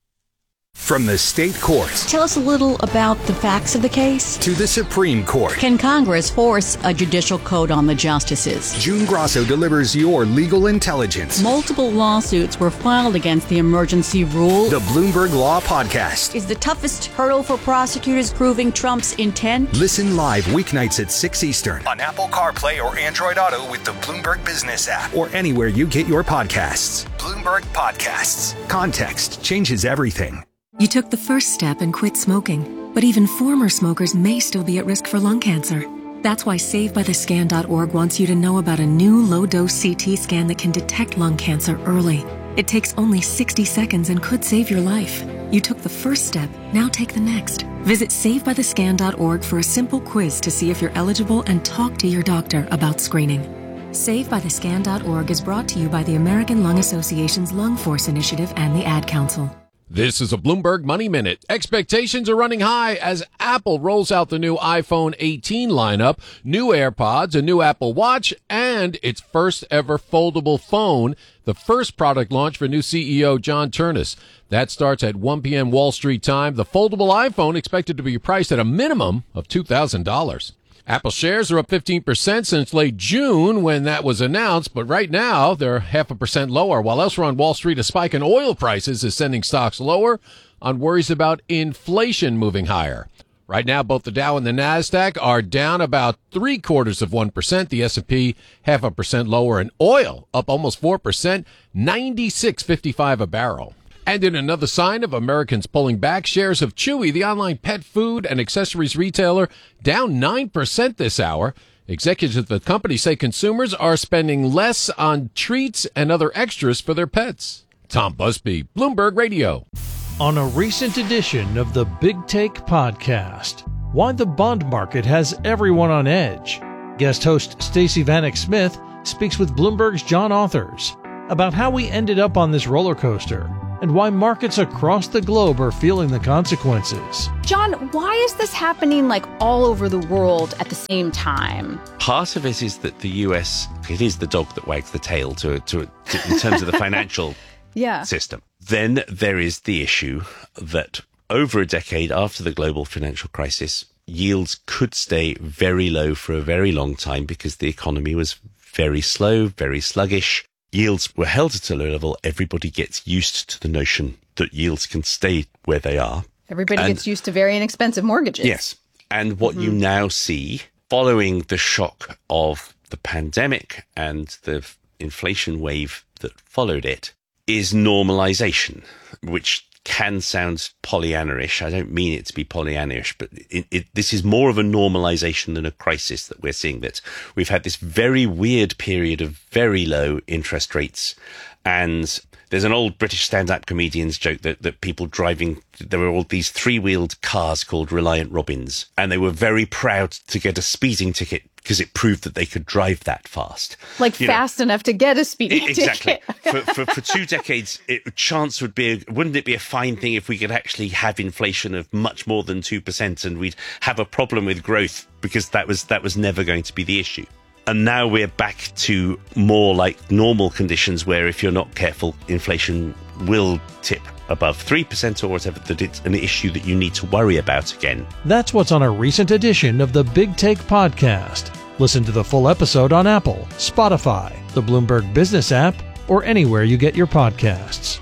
From the state courts. Tell us a little about the facts of the case. To the Supreme Court. Can Congress force a judicial code on the justices? June Grosso delivers your legal intelligence. Multiple lawsuits were filed against the emergency rule. The Bloomberg Law Podcast. Is the toughest hurdle for prosecutors proving Trump's intent? Listen live weeknights at six Eastern on Apple CarPlay or Android Auto with the Bloomberg Business app or anywhere you get your podcasts. Bloomberg Podcasts. Context changes everything. You took the first step and quit smoking, but even former smokers may still be at risk for lung cancer. That's why Save By The Scan dot org wants you to know about a new low-dose C T scan that can detect lung cancer early. It takes only sixty seconds and could save your life. You took the first step, now take the next. Visit Save By The Scan dot org for a simple quiz to see if you're eligible and talk to your doctor about screening. Save By The Scan dot org is brought to you by the American Lung Association's Lung Force Initiative and the Ad Council. This is a Bloomberg Money Minute. Expectations are running high as Apple rolls out the new iPhone eighteen lineup, new AirPods, a new Apple Watch, and its first ever foldable phone, the first product launch for new C E O John Ternus. That starts at one p.m. Wall Street time. The foldable iPhone expected to be priced at a minimum of two thousand dollars. Apple shares are up fifteen percent since late June when that was announced, but right now they're half a percent lower. While elsewhere on Wall Street, a spike in oil prices is sending stocks lower on worries about inflation moving higher. Right now, both the Dow and the NASDAQ are down about three quarters of one percent. The S and P half a percent lower, and oil up almost four percent, ninety-six fifty-five a barrel. And in another sign of Americans pulling back, shares of Chewy, the online pet food and accessories retailer, down nine percent this hour. Executives at the company say consumers are spending less on treats and other extras for their pets. Tom Busby, Bloomberg Radio. On a recent edition of the Big Take podcast, why the bond market has everyone on edge. Guest host Stacey Vanek Smith speaks with Bloomberg's John Authers about how we ended up on this roller coaster and why markets across the globe are feeling the consequences. John, why is this happening like all over the world at the same time? Part of it is that the U S, it is the dog that wags the tail to, to, to in terms of the financial yeah. system. Then there is the issue that over a decade after the global financial crisis, yields could stay very low for a very long time because the economy was very slow, very sluggish. Yields were held at a low level. Everybody gets used to the notion that yields can stay where they are. Everybody and, gets used to very inexpensive mortgages. Yes. And what mm-hmm. you now see following the shock of the pandemic and the inflation wave that followed it is normalization, which can sound Pollyanna-ish. I don't mean it to be Pollyanna-ish, but it, it, this is more of a normalization than a crisis that we're seeing. That we've had this very weird period of very low interest rates. And there's an old British stand-up comedian's joke that, that people driving, there were all these three-wheeled cars called Reliant Robins, and they were very proud to get a speeding ticket because it proved that they could drive that fast. Like you fast know, enough to get a speeding exactly. ticket. for, for, for two decades, it, chance would be, a, wouldn't it be a fine thing if we could actually have inflation of much more than two percent and we'd have a problem with growth because that was, that was never going to be the issue. And now we're back to more like normal conditions where if you're not careful, inflation will tip above three percent or whatever, that it's an issue that you need to worry about again. That's what's on a recent edition of the Big Take podcast. Listen to the full episode on Apple, Spotify, the Bloomberg Business app, or anywhere you get your podcasts.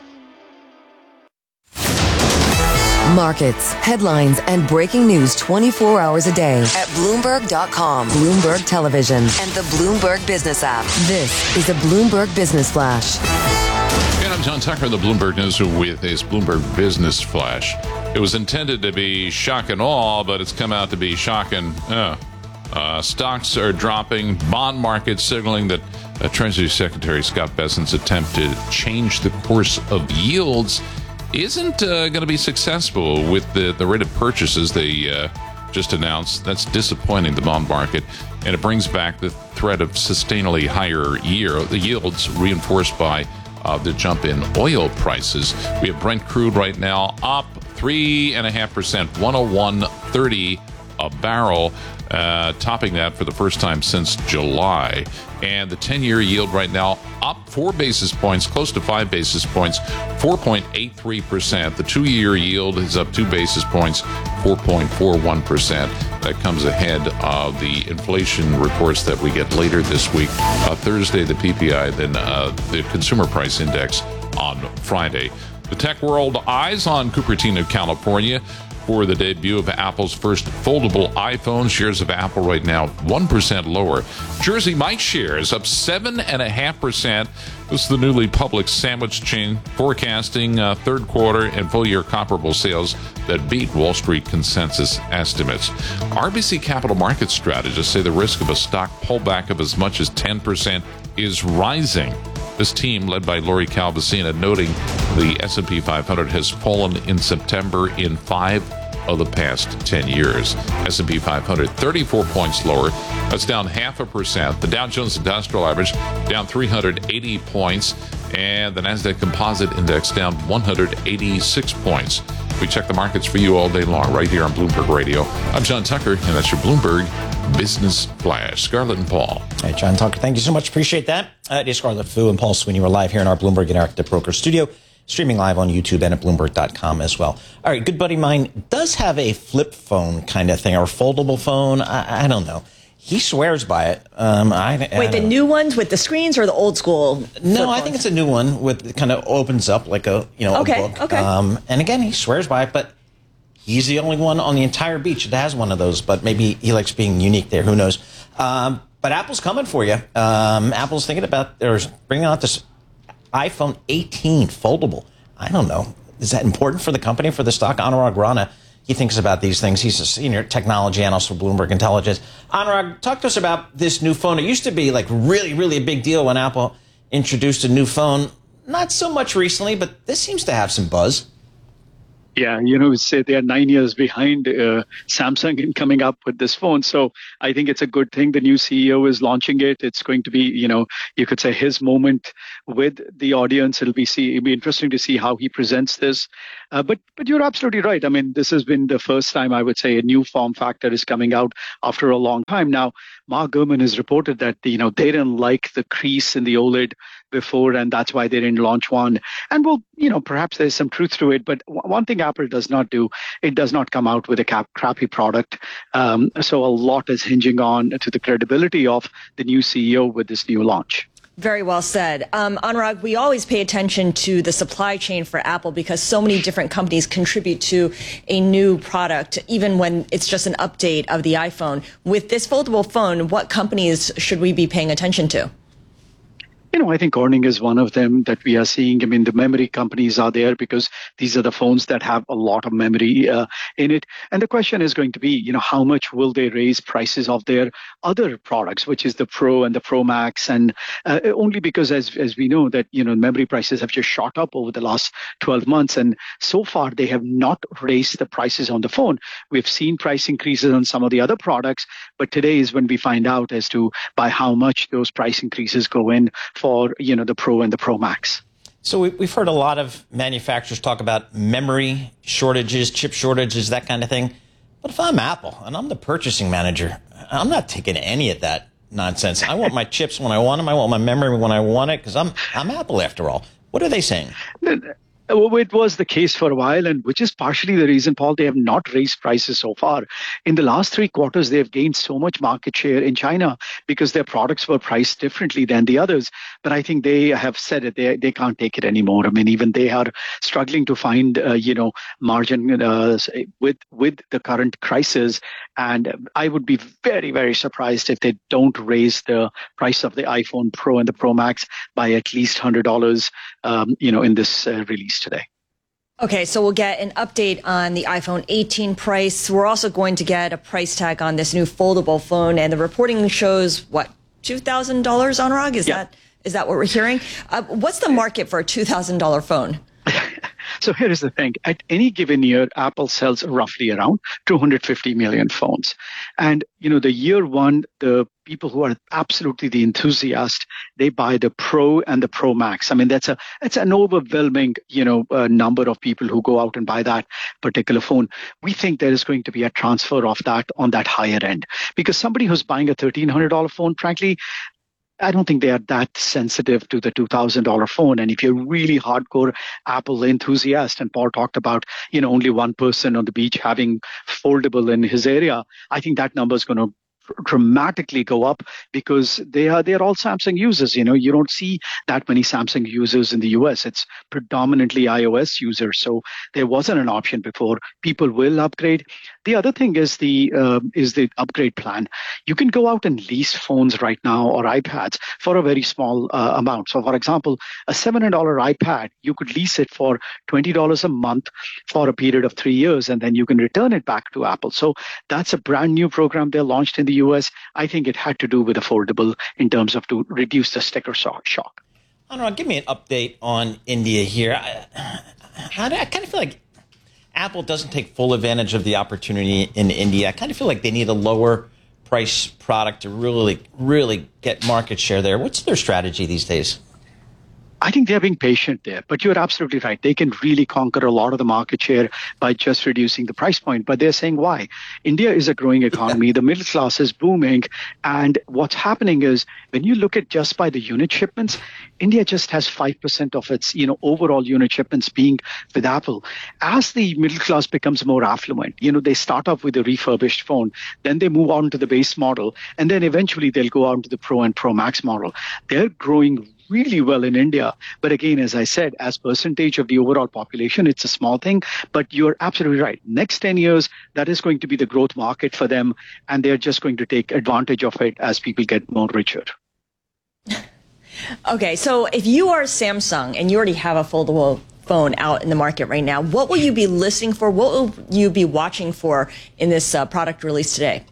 Markets, headlines, and breaking news twenty-four hours a day at Bloomberg dot com, Bloomberg Television, and the Bloomberg Business app. This is a Bloomberg Business Flash. And I'm John Tucker, the Bloomberg News with this Bloomberg Business Flash. It was intended to be shock and awe, but it's come out to be shock and uh, uh, stocks are dropping. Bond market signaling that uh, Treasury Secretary Scott Bessent's attempt to change the course of yields isn't uh, going to be successful with the, the rate of purchases they uh, just announced. That's disappointing, the bond market, and it brings back the threat of sustainably higher year, the yields reinforced by uh, the jump in oil prices. We have Brent crude right now up three point five percent, one oh one thirty a barrel, uh, topping that for the first time since July. And the ten-year yield right now up four basis points, close to five basis points, four point eight three percent. The two-year yield is up two basis points, four point four one percent. That comes ahead of the inflation reports that we get later this week. Uh, Thursday, the P P I, then uh, the Consumer Price Index on Friday. The tech world eyes on Cupertino, California, for the debut of Apple's first foldable iPhone. Shares of Apple right now one percent lower. Jersey Mike's shares up seven point five percent. This is the newly public sandwich chain forecasting uh, third quarter and full year comparable sales that beat Wall Street consensus estimates. R B C Capital Markets strategists say the risk of a stock pullback of as much as ten percent is rising. This team, led by Lori Calvasina, noting the S and P five hundred has fallen in September in five of the past ten years. S and P five hundred, thirty-four points lower. That's down half a percent. The Dow Jones Industrial Average down three hundred eighty points. And the NASDAQ Composite Index down one hundred eighty-six points. We check the markets for you all day long right here on Bloomberg Radio. I'm John Tucker, and that's your Bloomberg Business Flash. Scarlett and Paul. Hey, John Tucker, thank you so much. Appreciate that. Uh, it is Scarlett Fu and Paul Sweeney. We're live here in our Bloomberg Interactive Broker studio, streaming live on YouTube and at Bloomberg dot com as well. All right, good buddy of mine does have a flip phone kind of thing, or foldable phone. I, I don't know. He swears by it. Um, I, I Wait, the know. new ones with the screens or the old school? No, I think it's a new one with it kind of opens up like a you know okay, a book. Okay. Um, and again, he swears by it, but he's the only one on the entire beach that has one of those. But maybe he likes being unique there. Who knows? Um, but Apple's coming for you. Um, Apple's thinking about or bringing out this iPhone eighteen foldable. I don't know. Is that important for the company, for the stock? Anurag Rana he thinks about these things. He's a senior technology analyst for Bloomberg Intelligence. Anurag, talk to us about this new phone. It used to be like really, really a big deal when Apple introduced a new phone. Not so much recently, but this seems to have some buzz. Yeah, you know, say they are nine years behind uh, Samsung in coming up with this phone. So I think it's a good thing the new C E O is launching it. It's going to be, you know, you could say his moment with the audience. It'll be see, it'll be interesting to see how he presents this. Uh, but but you're absolutely right. I mean, this has been the first time I would say a new form factor is coming out after a long time. Now, Mark Gurman has reported that, you know, they didn't like the crease in the OLED before, and that's why they didn't launch one. And well, you know, perhaps there's some truth to it. But one thing Apple does not do, it does not come out with a cap- crappy product. Um, so a lot is hinging on to the credibility of the new C E O with this new launch. Very well said. Um, Anurag, we always pay attention to the supply chain for Apple because so many different companies contribute to a new product, even when it's just an update of the iPhone. With this foldable phone, what companies should we be paying attention to? You know, I think Corning is one of them that we are seeing. I mean, the memory companies are there because these are the phones that have a lot of memory uh, in it. And the question is going to be, you know, how much will they raise prices of their other products, which is the Pro and the Pro Max? And uh, only because, as as we know, that, you know, memory prices have just shot up over the last twelve months. And so far, they have not raised the prices on the phone. We've seen price increases on some of the other products. But today is when we find out as to by how much those price increases go in for, you know, the Pro and the Pro Max. So we, we've heard a lot of manufacturers talk about memory shortages, chip shortages, that kind of thing. But if I'm Apple and I'm the purchasing manager, I'm not taking any of that nonsense. I want my chips when I want them. I want my memory when I want it because I'm I'm Apple after all. What are they saying? Well, it was the case for a while, and which is partially the reason, Paul, they have not raised prices so far. In the last three quarters, they have gained so much market share in China because their products were priced differently than the others. But I think they have said it, they, they can't take it anymore. I mean, even they are struggling to find, uh, you know, margin uh, with, with the current crisis. And I would be very, very surprised if they don't raise the price of the iPhone Pro and the Pro Max by at least one hundred dollars, um, you know, in this uh, release today. Okay, so we'll get an update on the iPhone eighteen price. We're also going to get a price tag on this new foldable phone, and the reporting shows, what, two thousand dollars, Anurag? Is, yeah. that, is that what we're hearing? Uh, what's the market for a two thousand dollars phone? So here is the thing. At any given year, Apple sells roughly around two hundred fifty million phones. And, you know, the year one, the people who are absolutely the enthusiast, they buy the Pro and the Pro Max. I mean, that's a it's an overwhelming, you know, uh, number of people who go out and buy that particular phone. We think there is going to be a transfer of that on that higher end because somebody who's buying a thirteen hundred dollars phone, frankly, I don't think they are that sensitive to the two thousand dollars phone. And if you're really hardcore Apple enthusiast, and Paul talked about, you know, only one person on the beach having foldable in his area, I think that number is going to dramatically go up because they are they are all Samsung users. You know, you don't see that many Samsung users in the U S. It's predominantly iOS users. So there wasn't an option before. People will upgrade. The other thing is the uh, is the upgrade plan. You can go out and lease phones right now or iPads for a very small uh, amount. So, for example, a seven hundred dollars iPad, you could lease it for twenty dollars a month for a period of three years, and then you can return it back to Apple. So that's a brand new program they launched in the U S. I think it had to do with affordable in terms of to reduce the sticker shock. Anurag, give me an update on India here. I, I, I kind of feel like Apple doesn't take full advantage of the opportunity in India. I kind of feel like they need a lower price product to really, really get market share there. What's their strategy these days? I think they're being patient there, but you're absolutely right. They can really conquer a lot of the market share by just reducing the price point. But they're saying why? India is a growing economy. The middle class is booming. And what's happening is when you look at just by the unit shipments, India just has five percent of its, you know, overall unit shipments being with Apple. As the middle class becomes more affluent, you know, they start off with a refurbished phone, then they move on to the base model, and then eventually they'll go on to the Pro and Pro Max model. They're growing really well in India. But again, as I said, as percentage of the overall population, it's a small thing. But you're absolutely right. Next ten years, that is going to be the growth market for them. And they're just going to take advantage of it as people get more richer. Okay, so if you are Samsung and you already have a foldable phone out in the market right now. What will you be listening for? What will you be watching for in this uh, product release today?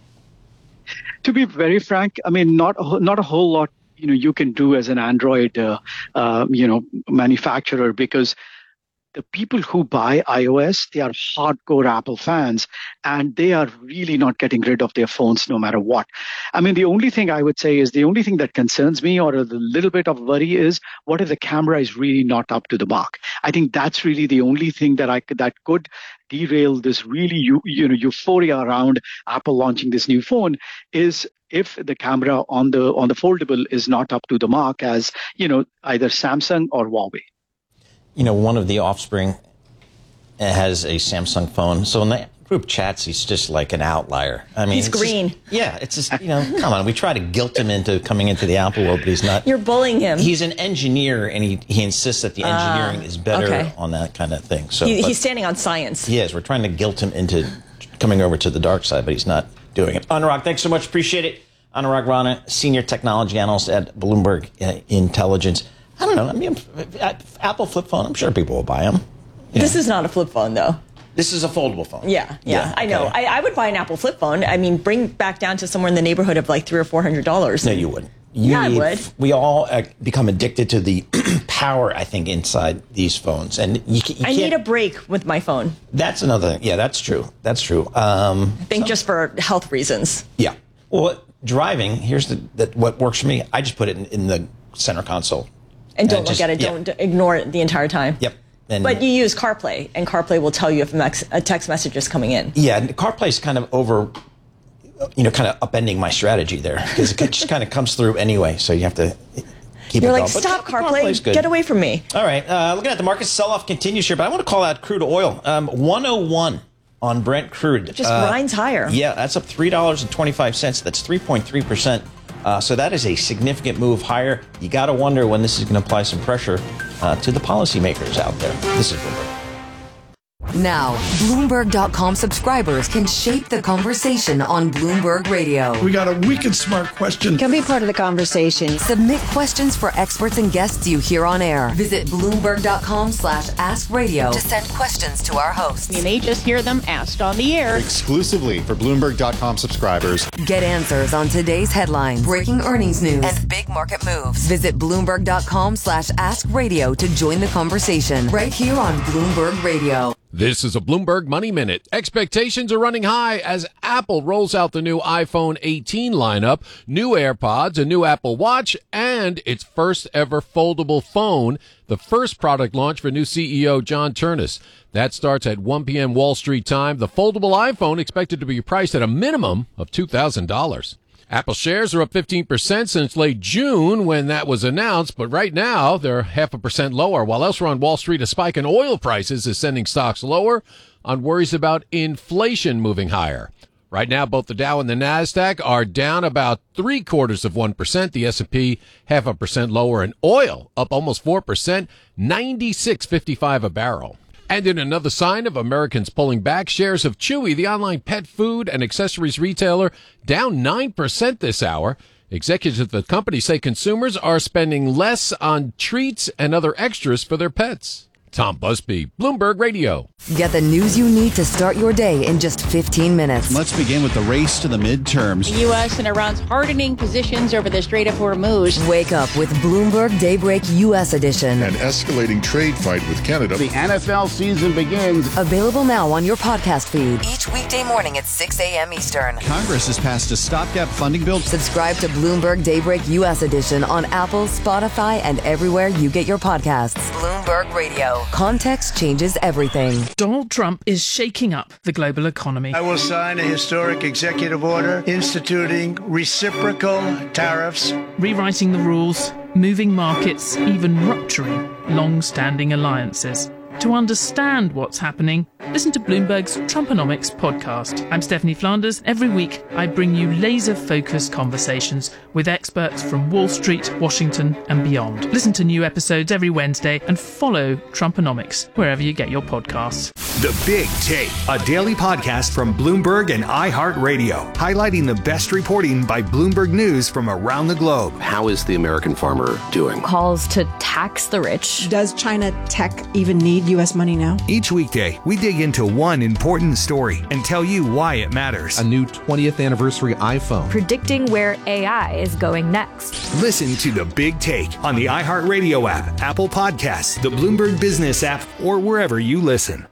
To be very frank, I mean, not a, not a whole lot, you know, you can do as an Android, uh, uh, you know, manufacturer, because the people who buy iOS, they are hardcore Apple fans, and they are really not getting rid of their phones no matter what. I mean, the only thing I would say is the only thing that concerns me, or a little bit of worry, is what if the camera is really not up to the mark? I think that's really the only thing that I could, that could derail this really you, you know euphoria around Apple launching this new phone, is if the camera on the on the foldable is not up to the mark as, you know, either Samsung or Huawei. You know, one of the offspring has a Samsung phone. So in the group chats, he's just like an outlier. I mean, he's green. Just, yeah, it's just, you know, come on. We try to guilt him into coming into the Apple world, but he's not. You're bullying him. He's an engineer, and he, he insists that the engineering uh, is better okay. on that kind of thing. So he, he's standing on science. He is. We're trying to guilt him into coming over to the dark side, but he's not doing it. Anurag, thanks so much. Appreciate it. Anurag Rana, Senior Technology Analyst at Bloomberg uh, Intelligence. I don't know. I mean, Apple flip phone, I'm sure people will buy them. You this know. is not a flip phone, though. This is a foldable phone. Yeah, yeah, yeah I know. okay. I, I would buy an Apple flip phone. I mean, bring back down to somewhere in the neighborhood of like three or four hundred dollars. No, you wouldn't. You yeah, need, I would. We all uh, become addicted to the power, I think, inside these phones, and you, you I can't, need a break with my phone. That's another thing. Yeah, that's true. That's true. Um, I think so, just for health reasons. Yeah. Well, driving. Here's the, the what works for me. I just put it in, in the center console. And don't and look just, at it. Yeah. Don't ignore it the entire time. Yep. And but you use CarPlay, and CarPlay will tell you if a text message is coming in. Yeah, CarPlay's kind of over, you know, kind of upending my strategy there, because it just kind of comes through anyway. So you have to keep You're it like, going. stop, but CarPlay, good. Get away from me. All right, uh, looking at the market, sell-off continues here, but I want to call out crude oil. Um, one oh one on Brent crude. It just uh, grinds higher. Yeah, that's up three dollars and twenty-five cents. That's three point three percent. Uh, so that is a significant move higher. You got to wonder when this is going to apply some pressure uh, to the policymakers out there. This is Bloomberg. Now, Bloomberg dot com subscribers can shape the conversation on Bloomberg Radio. We got a wicked smart question. Can be part of the conversation. Submit questions for experts and guests you hear on air. Visit Bloomberg dot com slash ask radio to send questions to our hosts. You may just hear them asked on the air. Exclusively for Bloomberg dot com subscribers. Get answers on today's headlines, breaking earnings news, and big market moves. Visit Bloomberg dot com slash ask radio to join the conversation right here on Bloomberg Radio. This is a Bloomberg Money Minute. Expectations are running high as Apple rolls out the new iPhone eighteen lineup, new AirPods, a new Apple Watch, and its first ever foldable phone, the first product launch for new C E O John Ternus. That starts at one p.m. Wall Street time. The foldable iPhone expected to be priced at a minimum of two thousand dollars. Apple shares are up fifteen percent since late June when that was announced, but right now they're half a percent lower. While elsewhere on Wall Street, a spike in oil prices is sending stocks lower on worries about inflation moving higher. Right now, both the Dow and the NASDAQ are down about three quarters of one percent. The S and P half a percent lower, and oil up almost four percent, ninety-six fifty-five a barrel. And in another sign of Americans pulling back, shares of Chewy, the online pet food and accessories retailer, down nine percent this hour. Executives at the company say consumers are spending less on treats and other extras for their pets. Tom Busby, Bloomberg Radio. Get the news you need to start your day in just fifteen minutes. Let's begin with the race to the midterms. The U S and Iran's hardening positions over the Strait of Hormuz. Wake up with Bloomberg Daybreak U S Edition. An escalating trade fight with Canada. The N F L season begins. Available now on your podcast feed. Each weekday morning at six a.m. Eastern. Congress has passed a stopgap funding bill. Subscribe to Bloomberg Daybreak U S Edition on Apple, Spotify, and everywhere you get your podcasts. Bloomberg Radio. Context changes everything. Donald Trump is shaking up the global economy. I will sign a historic executive order instituting reciprocal tariffs, rewriting the rules, moving markets, even rupturing long-standing alliances. To understand what's happening, listen to Bloomberg's Trumponomics podcast. I'm Stephanie Flanders. Every week, I bring you laser-focused conversations with experts from Wall Street, Washington, and beyond. Listen to new episodes every Wednesday and follow Trumponomics wherever you get your podcasts. The Big Take, a daily podcast from Bloomberg and iHeartRadio, highlighting the best reporting by Bloomberg News from around the globe. How is the American farmer doing? Calls to tax the rich. Does China tech even need U S money now? Each weekday, we dig into one important story and tell you why it matters. A new twentieth anniversary iPhone. Predicting where A I is going next. Listen to The Big Take on the iHeartRadio app, Apple Podcasts, the Bloomberg Business app, or wherever you listen.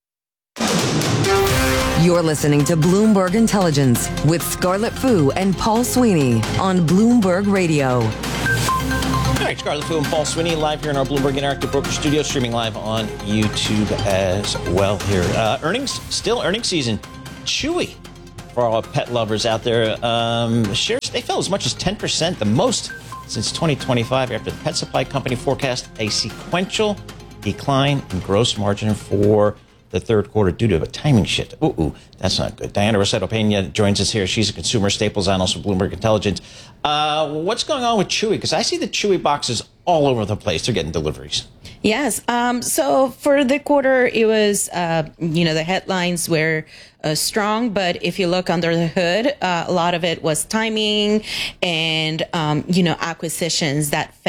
You're listening to Bloomberg Intelligence with Scarlett Fu and Paul Sweeney on Bloomberg Radio. All right, Scarlett Fu and Paul Sweeney live here in our Bloomberg Interactive Broker Studio, streaming live on YouTube as well here. Uh, earnings, still earnings season. Chewy for all pet lovers out there. Um, shares, they fell as much as ten percent, the most since twenty twenty-five, after the pet supply company forecast a sequential decline in gross margin for the third quarter due to a timing shift. Ooh, ooh, that's not good. Diana Rossetto-Pena joins us here. She's a consumer staples analyst with Bloomberg Intelligence. Uh, what's going on with Chewy? Because I see the Chewy boxes all over the place. They're getting deliveries. Yes. Um, so for the quarter, it was, uh, you know, the headlines were uh, strong. But if you look under the hood, uh, a lot of it was timing and, um, you know, acquisitions that